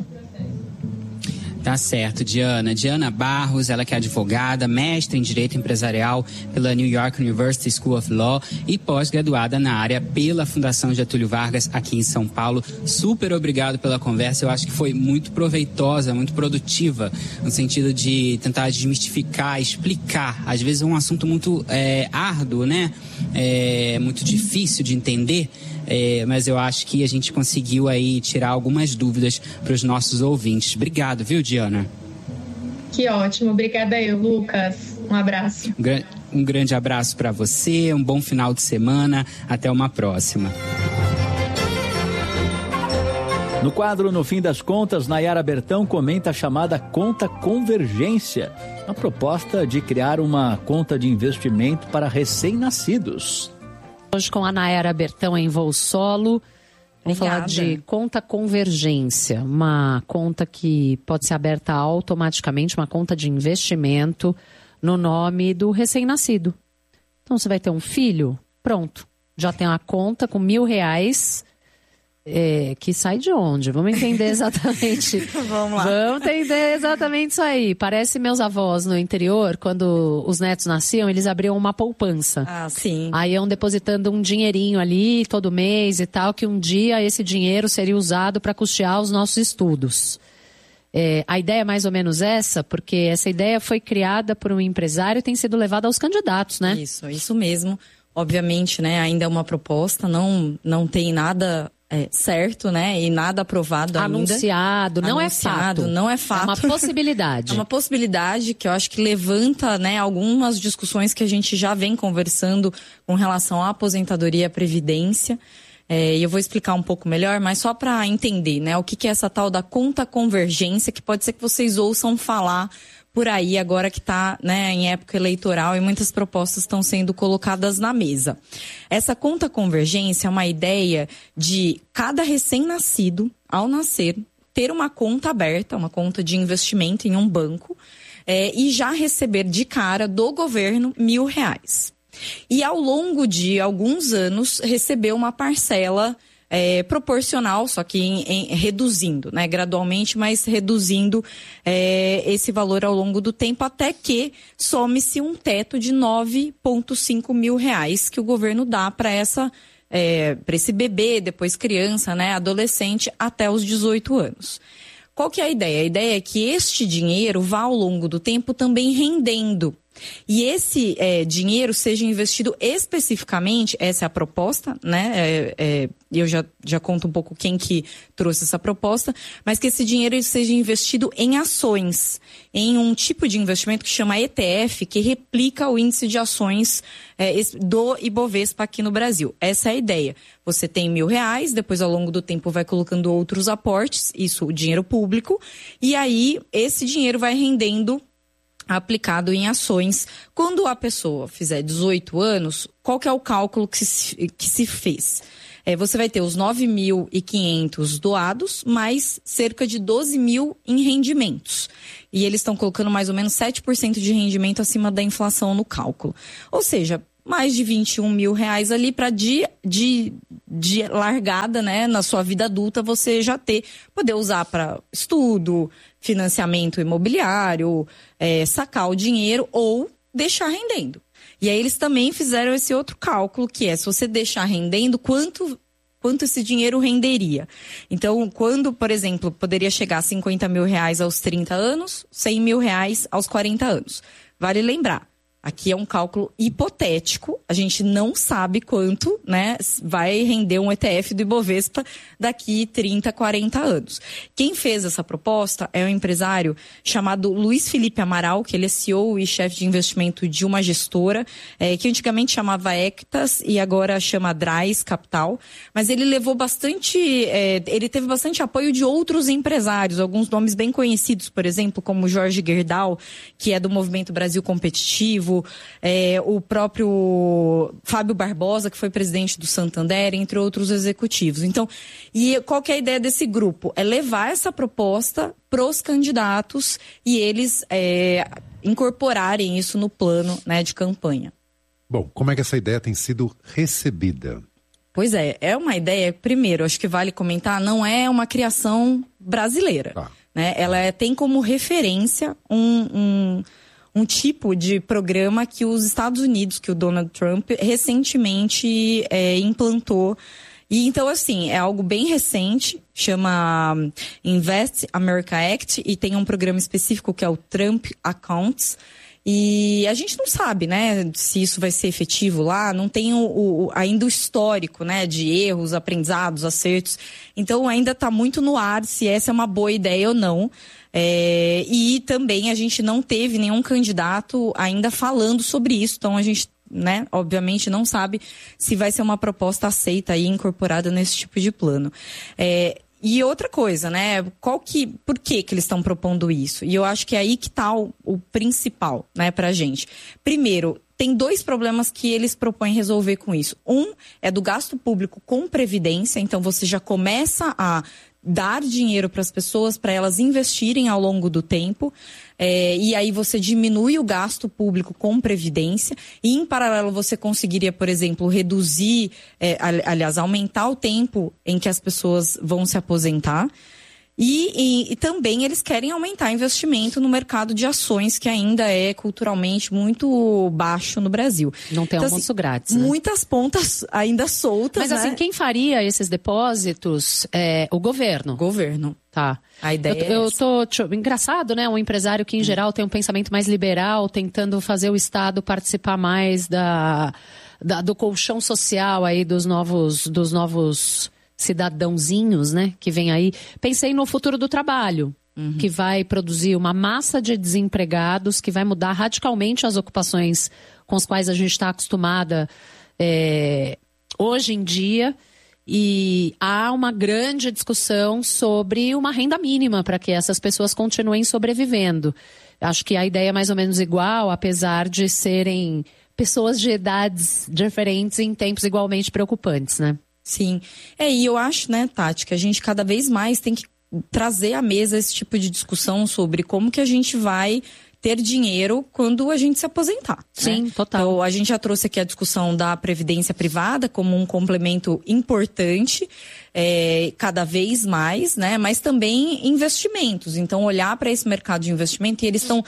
Tá certo, Diana. Diana Barros, ela que é advogada, mestre em Direito Empresarial pela New York University School of Law e pós-graduada na área pela Fundação Getúlio Vargas aqui em São Paulo. Super obrigado pela conversa. Eu acho que foi muito proveitosa, muito produtiva, no sentido de tentar desmistificar, explicar. Às vezes é um assunto muito é, árduo, né? É, muito difícil de entender. É, mas eu acho que a gente conseguiu aí tirar algumas dúvidas para os nossos ouvintes. Obrigado, viu, Diana? Que ótimo. Obrigada eu, Lucas. Um abraço. Um, gra- um grande abraço para você, um bom final de semana. Até uma próxima. No quadro No Fim das Contas, Nayara Bertão comenta a chamada conta convergência, a proposta de criar uma conta de investimento para recém-nascidos. Hoje com a Nayara Bertão em voo solo, vamos falar de conta convergência, uma conta que pode ser aberta automaticamente, uma conta de investimento no nome do recém-nascido. Então você vai ter um filho, pronto, já tem uma conta com mil reais, é, que sai de onde? Vamos entender exatamente. Vamos lá. Vamos entender exatamente isso aí. Parece meus avós no interior, quando os netos nasciam, eles abriam uma poupança. Ah, sim. Aí iam depositando um dinheirinho ali todo mês e tal, que um dia esse dinheiro seria usado para custear os nossos estudos. É, a ideia é mais ou menos essa, porque essa ideia foi criada por um empresário e tem sido levada aos candidatos, né? Isso, isso mesmo. Obviamente, né, ainda é uma proposta, não, não tem nada... É, certo, né? E nada aprovado ainda. Anunciado, não Anunciado, é fato. Não é fato. É uma possibilidade. É uma possibilidade que eu acho que levanta, né, algumas discussões que a gente já vem conversando com relação à aposentadoria e à previdência. É, e eu vou explicar um pouco melhor, mas só para entender, né, o que, que é essa tal da conta convergência, que pode ser que vocês ouçam falar por aí agora que está, né, em época eleitoral e muitas propostas estão sendo colocadas na mesa. Essa conta convergência é uma ideia de cada recém-nascido, ao nascer, ter uma conta aberta, uma conta de investimento em um banco, é, e já receber de cara do governo mil reais. E ao longo de alguns anos receber uma parcela É, proporcional, só que em, em, reduzindo, né, gradualmente, mas reduzindo é, esse valor ao longo do tempo, até que some-se um teto de nove vírgula cinco mil reais que o governo dá para essa é, para esse bebê, depois criança, né, adolescente, até os dezoito anos. Qual que é a ideia? A ideia é que este dinheiro vá ao longo do tempo também rendendo. E esse é, dinheiro seja investido especificamente, essa é a proposta, né? É, é, eu já, já conto um pouco quem que trouxe essa proposta, mas que esse dinheiro seja investido em ações, em um tipo de investimento que chama E T F, que replica o índice de ações é, do Ibovespa aqui no Brasil. Essa é a ideia. Você tem mil reais, depois ao longo do tempo vai colocando outros aportes, isso o dinheiro público, e aí esse dinheiro vai rendendo aplicado em ações. Quando a pessoa fizer dezoito anos, qual que é o cálculo que se, que se fez? É, você vai ter os nove mil e quinhentos doados, mais cerca de doze mil em rendimentos. E eles estão colocando mais ou menos sete por cento de rendimento acima da inflação no cálculo. Ou seja, mais de vinte e um mil reais ali para de, de, de largada, né, na sua vida adulta, você já ter, poder usar para estudo, financiamento imobiliário, é, sacar o dinheiro ou deixar rendendo. E aí eles também fizeram esse outro cálculo, que é se você deixar rendendo, quanto, quanto esse dinheiro renderia. Então, quando, por exemplo, poderia chegar a cinquenta mil reais aos trinta anos, cem mil reais aos quarenta anos. Vale lembrar, aqui é um cálculo hipotético, a gente não sabe quanto, né, vai render um E T F do Ibovespa daqui trinta, quarenta anos. Quem fez essa proposta é um empresário chamado Luiz Felipe Amaral, que ele é C E O e chefe de investimento de uma gestora, é, que antigamente chamava Ectas e agora chama Drais Capital, mas ele levou bastante, é, ele teve bastante apoio de outros empresários, alguns nomes bem conhecidos, por exemplo, como Jorge Gerdau, que é do Movimento Brasil Competitivo, É, o próprio Fábio Barbosa, que foi presidente do Santander, entre outros executivos. Então, e qual que é a ideia desse grupo? É levar essa proposta para os candidatos e eles é, incorporarem isso no plano, né, de campanha. Bom, como é que essa ideia tem sido recebida? Pois é, é uma ideia, primeiro, acho que vale comentar, não é uma criação brasileira. Ah. Né? Ela é, tem como referência um... um um tipo de programa que os Estados Unidos, que o Donald Trump recentemente é, implantou. E então, assim, é algo bem recente, chama Invest America Act, e tem um programa específico que é o Trump Accounts. E a gente não sabe, né, se isso vai ser efetivo lá, não tem o, o, ainda o histórico, né, de erros, aprendizados, acertos. Então, ainda está muito no ar se essa é uma boa ideia ou não. É, e também a gente não teve nenhum candidato ainda falando sobre isso, então a gente, né, obviamente não sabe se vai ser uma proposta aceita e incorporada nesse tipo de plano. É, e outra coisa, né, qual que, por que que eles estão propondo isso? E eu acho que é aí que está o, o principal, né, pra gente. Primeiro, tem dois problemas que eles propõem resolver com isso. Um é do gasto público com previdência, então você já começa a dar dinheiro para as pessoas, para elas investirem ao longo do tempo, é, e aí você diminui o gasto público com previdência, e em paralelo você conseguiria, por exemplo, reduzir, é, aliás, aumentar o tempo em que as pessoas vão se aposentar. E, e, e também eles querem aumentar investimento no mercado de ações, que ainda é culturalmente muito baixo no Brasil. Não tem então, almoço assim, grátis, né? Muitas pontas ainda soltas, Mas né? assim, quem faria esses depósitos é o governo. Governo. Tá. A ideia eu, é eu essa. tô, tô... Engraçado, né? Um empresário que, em geral, tem um pensamento mais liberal, tentando fazer o Estado participar mais da, da, do colchão social aí dos novos... Dos novos cidadãozinhos, né, que vem aí. Pensei no futuro do trabalho, uhum. que vai produzir uma massa de desempregados, que vai mudar radicalmente as ocupações com as quais a gente está acostumada é, hoje em dia. E há uma grande discussão sobre uma renda mínima para que essas pessoas continuem sobrevivendo. Acho que a ideia é mais ou menos igual, apesar de serem pessoas de idades diferentes em tempos igualmente preocupantes, né? Sim. É, e eu acho, né, Tati, que a gente cada vez mais tem que trazer à mesa esse tipo de discussão sobre como que a gente vai ter dinheiro quando a gente se aposentar. Sim, né? total. Então, a gente já trouxe aqui a discussão da previdência privada como um complemento importante, é, cada vez mais, né? Mas também investimentos. Então, olhar para esse mercado de investimento, e eles estão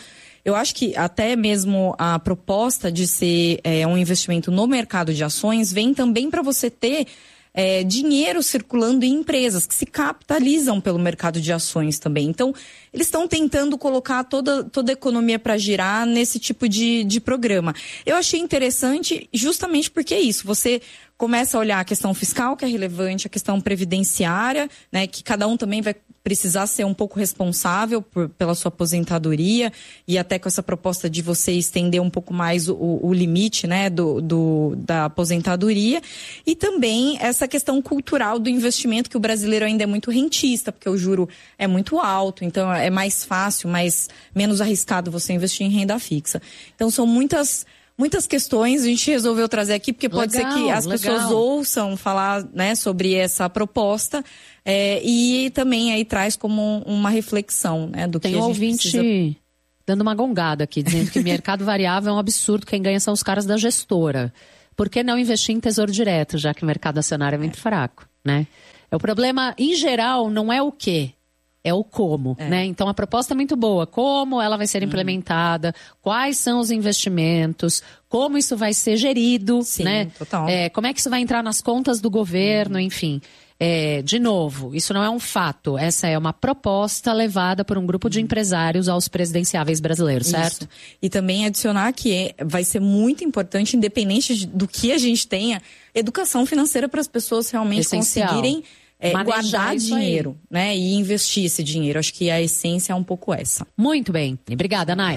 Eu acho que até mesmo a proposta de ser é, um investimento no mercado de ações vem também para você ter É, dinheiro circulando em empresas que se capitalizam pelo mercado de ações também. Então, eles estão tentando colocar toda, toda a economia para girar nesse tipo de, de programa. Eu achei interessante justamente porque é isso. Você começa a olhar a questão fiscal, que é relevante, a questão previdenciária, né, que cada um também vai precisar ser um pouco responsável por, pela sua aposentadoria, e até com essa proposta de você estender um pouco mais o, o limite, né, do, do, da aposentadoria, e também essa questão cultural do investimento, que o brasileiro ainda é muito rentista, porque o juro é muito alto, então é mais fácil, mais, menos arriscado você investir em renda fixa. Então são muitas... Muitas questões a gente resolveu trazer aqui, porque pode legal, ser que as legal. pessoas ouçam falar, né, sobre essa proposta, é, e também aí traz como uma reflexão, né, do Tem que um a gente ouvinte precisa... dando uma gongada aqui, dizendo que mercado variável é um absurdo, quem ganha são os caras da gestora. Por que não investir em tesouro direto, já que o mercado acionário é muito é. fraco, né? O problema, em geral, não é o quê? É o como, é. né? Então a proposta é muito boa. Como ela vai ser uhum. implementada, quais são os investimentos, como isso vai ser gerido, Sim, né? Total. É, como é que isso vai entrar nas contas do governo, uhum. enfim. É, de novo, isso não é um fato. Essa é uma proposta levada por um grupo de empresários aos presidenciáveis brasileiros, certo? Isso. E também adicionar que é, vai ser muito importante, independente de, do que a gente tenha, educação financeira para as pessoas realmente Essencial. conseguirem É, guardar dinheiro, aí. né? E investir esse dinheiro. Acho que a essência é um pouco essa. Muito bem. Obrigada, Nay.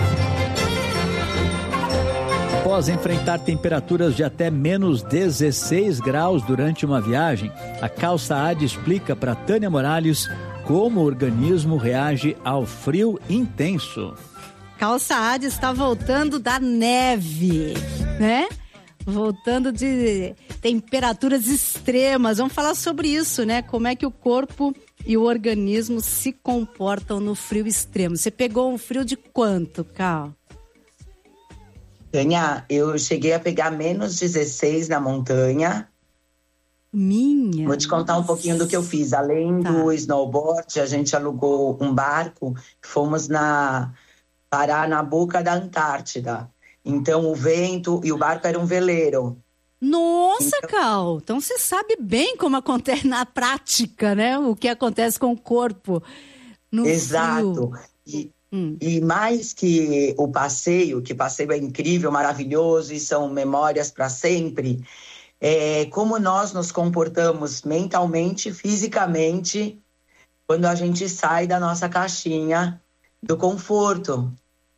Após enfrentar temperaturas de até menos dezesseis graus durante uma viagem, a Calça Adi explica para Tânia Morales como o organismo reage ao frio intenso. Calça Adi está voltando da neve, né? Voltando de temperaturas extremas. Vamos falar sobre isso, né? Como é que o corpo e o organismo se comportam no frio extremo. Você pegou um frio de quanto, Cal? Tânia, eu cheguei a pegar menos dezesseis na montanha. Minha. Vou te contar um pouquinho do que eu fiz. Além tá. do snowboard, a gente alugou um barco. Fomos na, parar na boca da Antártida. Então, o vento e o barco era um veleiro. Nossa, então... Cal, então você sabe bem como acontece na prática, né? O que acontece com o corpo no Exato. frio. E, hum. e mais que o passeio, que passeio é incrível, maravilhoso e são memórias para sempre, é como nós nos comportamos mentalmente, fisicamente, quando a gente sai da nossa caixinha do conforto.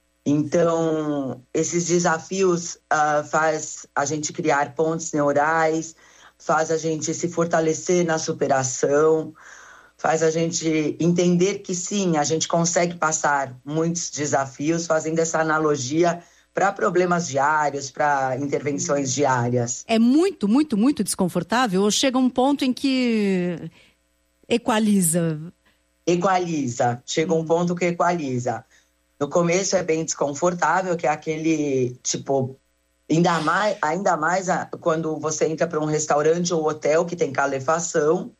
Então, esses desafios uh, faz a gente criar pontes neurais, faz a gente se fortalecer na superação, faz a gente entender que sim, a gente consegue passar muitos desafios, fazendo essa analogia para problemas diários, para intervenções diárias. É muito, muito, muito desconfortável ou chega um ponto em que equaliza? Equaliza, chega um ponto que equaliza. No começo é bem desconfortável, que é aquele, tipo, ainda mais, ainda mais quando você entra para um restaurante ou hotel que tem calefação.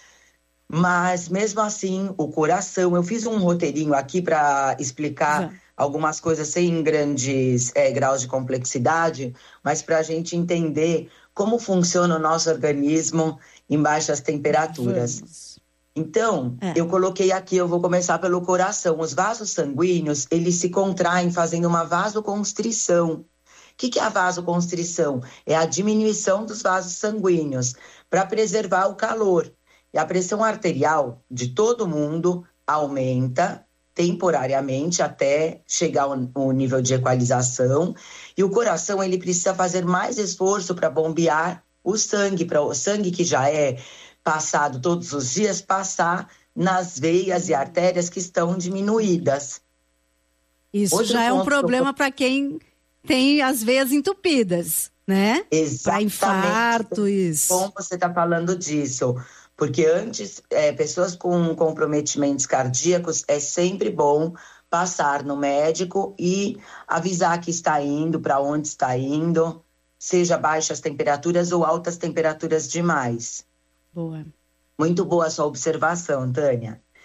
Mas, mesmo assim, o coração... Eu fiz um roteirinho aqui para explicar uhum. algumas coisas sem grandes é, graus de complexidade, mas para a gente entender como funciona o nosso organismo em baixas temperaturas. Vamos. Então, é. eu coloquei aqui, eu vou começar pelo coração. Os vasos sanguíneos, eles se contraem fazendo uma vasoconstrição. O que, que é a vasoconstrição? É a diminuição dos vasos sanguíneos para preservar o calor. E a pressão arterial de todo mundo aumenta temporariamente até chegar ao nível de equalização. E o coração, ele precisa fazer mais esforço para bombear o sangue, para o sangue que já é passado todos os dias, passar nas veias e artérias que estão diminuídas. Isso Outro já é um problema eu... para quem tem as veias entupidas, né? Exatamente. Para infarto, isso. Como você está falando disso? Porque antes, é, pessoas com comprometimentos cardíacos, é sempre bom passar no médico e avisar que está indo, para onde está indo, seja baixas temperaturas ou altas temperaturas demais. Boa. Muito boa a sua observação, Tânia.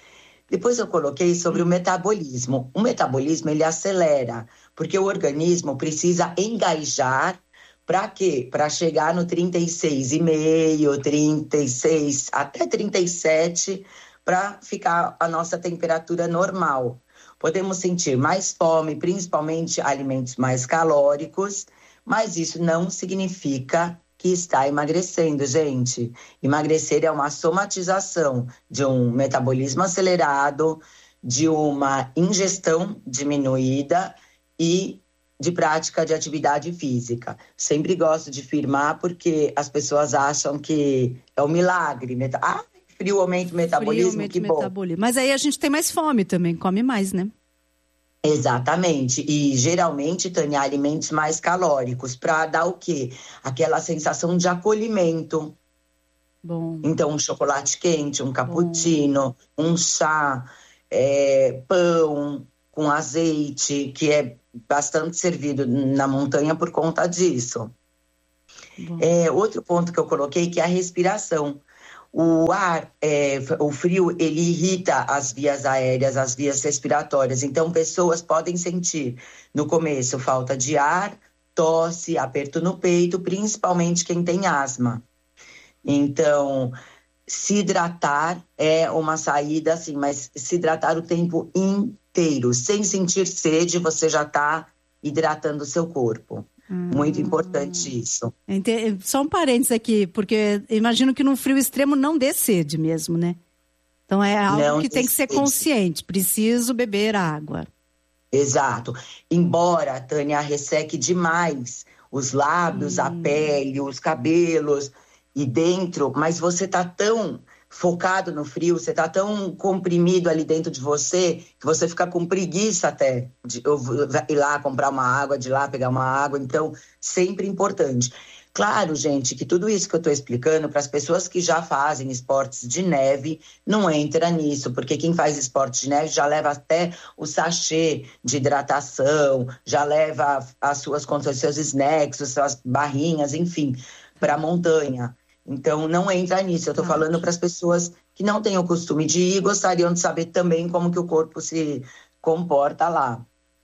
Depois eu coloquei sobre o metabolismo. O metabolismo, ele acelera, porque o organismo precisa engajar para quê? Para chegar no trinta e seis vírgula cinco, trinta e seis, até trinta e sete, para ficar a nossa temperatura normal. Podemos sentir mais fome, principalmente alimentos mais calóricos, mas isso não significa que está emagrecendo, gente. Emagrecer é uma somatização de um metabolismo acelerado, de uma ingestão diminuída e de prática de atividade física. Sempre gosto de afirmar porque as pessoas acham que é um milagre. Ah, frio aumenta o metabolismo, frio, que metabolismo. bom. Mas aí a gente tem mais fome também, come mais, né? Exatamente, e geralmente, Tânia, alimentos mais calóricos, para dar o quê? Aquela sensação de acolhimento. Bom. Então, um chocolate quente, um cappuccino, Bom. um chá, é, pão com azeite, que é bastante servido na montanha por conta disso. É, outro ponto que eu coloquei que é a respiração. O ar, é, o frio, ele irrita as vias aéreas, as vias respiratórias. Então, pessoas podem sentir, no começo, falta de ar, tosse, aperto no peito, principalmente quem tem asma. Então, se hidratar é uma saída, assim, mas se hidratar o tempo inteiro. Sem sentir sede, você já está hidratando o seu corpo. Hum. Muito importante isso. Só um parênteses aqui, porque imagino que num frio extremo não dê sede mesmo, né? Então é algo não que tem que ser consciente, preciso beber água. Exato. Embora, Tânia, resseque demais os lábios, hum. a pele, os cabelos e dentro, mas você tá tão focado no frio, você tá tão comprimido ali dentro de você, que você fica com preguiça até de ir lá comprar uma água, de ir lá pegar uma água. Então, sempre importante. Claro, gente, que tudo isso que eu tô explicando para as pessoas que já fazem esportes de neve, não entra nisso, porque quem faz esporte de neve já leva até o sachê de hidratação, já leva as suas contas, os seus snacks, as suas barrinhas, enfim, para a montanha. Então, não entra nisso. Eu estou falando para as pessoas que não têm o costume de ir e gostariam de saber também como que o corpo se comporta lá.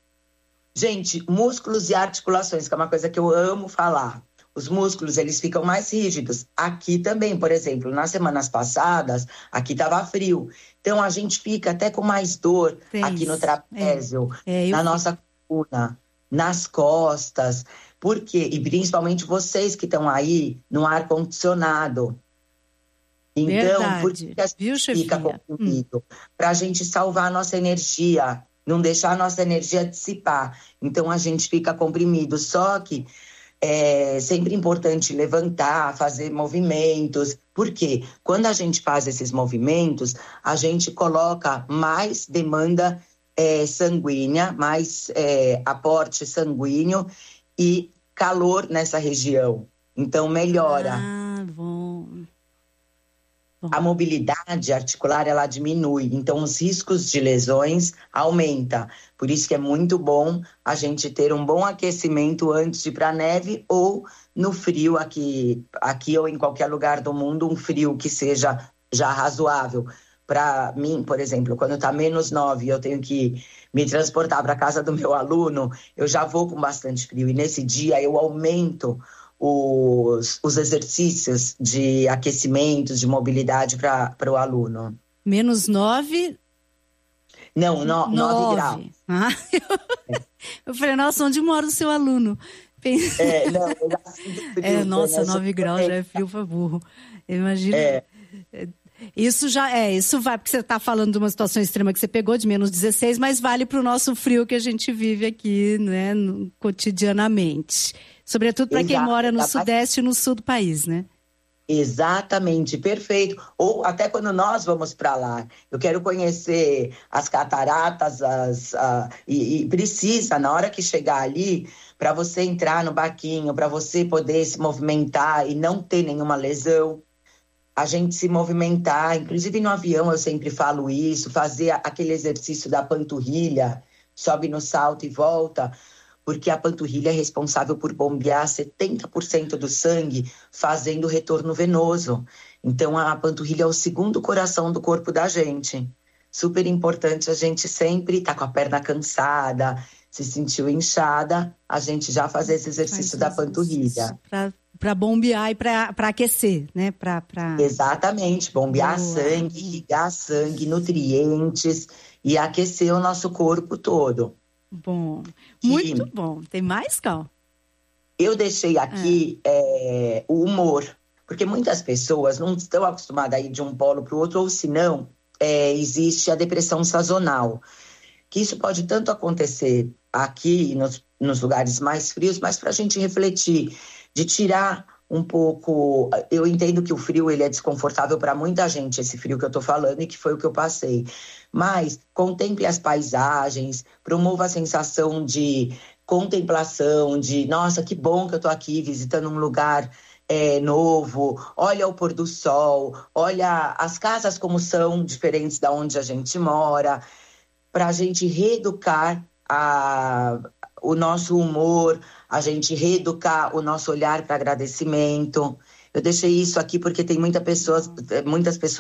Gente, músculos e articulações, que é uma coisa que eu amo falar. Os músculos, eles ficam mais rígidos. Aqui também, por exemplo, nas semanas passadas, aqui estava frio. Então, a gente fica até com mais dor Tem aqui no trapézio, é. É, na nossa coluna, nas costas. Por quê? E principalmente vocês que estão aí no ar-condicionado. Então, Verdade. por que a gente Viu, fica comprimido? Hum. Para a gente salvar a nossa energia, não deixar a nossa energia dissipar. Então, a gente fica comprimido. Só que é sempre importante levantar, fazer movimentos. Por quê? Quando a gente faz esses movimentos, a gente coloca mais demanda é, sanguínea, mais é, aporte sanguíneo e calor nessa região. Então, melhora. Ah, bom. bom. A mobilidade articular, ela diminui. Então, os riscos de lesões aumentam. Por isso que é muito bom a gente ter um bom aquecimento antes de ir para a neve ou no frio aqui, aqui ou em qualquer lugar do mundo, um frio que seja já razoável. Para mim, por exemplo, quando está menos nove e eu tenho que me transportar para a casa do meu aluno, eu já vou com bastante frio. E nesse dia eu aumento os, os exercícios de aquecimento, de mobilidade para o aluno. Menos nove? Não, no, nove. nove graus. Ah, eu, eu falei, nossa, onde mora o seu aluno? É, não, eu já sinto frio. É, nossa, nove graus já é frio para burro. Imagina... É. Isso já é, isso vai, porque você está falando de uma situação extrema que você pegou de menos dezesseis, mas vale para o nosso frio que a gente vive aqui, né, no, cotidianamente. Sobretudo para quem mora no sudeste e no sul do país, né? Exatamente, perfeito. Ou até quando nós vamos para lá, eu quero conhecer as cataratas, as, a, e, e precisa, na hora que chegar ali, para você entrar no barquinho, para você poder se movimentar e não ter nenhuma lesão. A gente se movimentar, inclusive no avião eu sempre falo isso, fazer aquele exercício da panturrilha, sobe no salto e volta, porque a panturrilha é responsável por bombear setenta por cento do sangue, fazendo retorno venoso. Então a panturrilha é o segundo coração do corpo da gente. super importante a gente sempre tá com a perna cansada, se sentiu inchada, a gente já fazer esse exercício Faz da panturrilha. Para bombear e para aquecer, né? Pra, pra... Exatamente, bombear Boa. sangue, irrigar sangue, nutrientes e aquecer o nosso corpo todo. Bom, muito e bom. Tem mais, Cal? Eu deixei aqui é. É, o humor, porque muitas pessoas não estão acostumadas a ir de um polo para o outro, ou se não, é, existe a depressão sazonal, que isso pode tanto acontecer aqui nos, nos lugares mais frios, mas para a gente refletir, de tirar um pouco... Eu entendo que o frio ele é desconfortável para muita gente, esse frio que eu estou falando, e que foi o que eu passei. Mas contemple as paisagens, promova a sensação de contemplação, de nossa, que bom que eu estou aqui visitando um lugar é, novo, olha o pôr do sol, olha as casas como são diferentes da onde a gente mora, para a gente reeducar a, o nosso humor, a gente reeducar o nosso olhar para agradecimento. Eu deixei isso aqui porque tem muita pessoas, muitas pessoas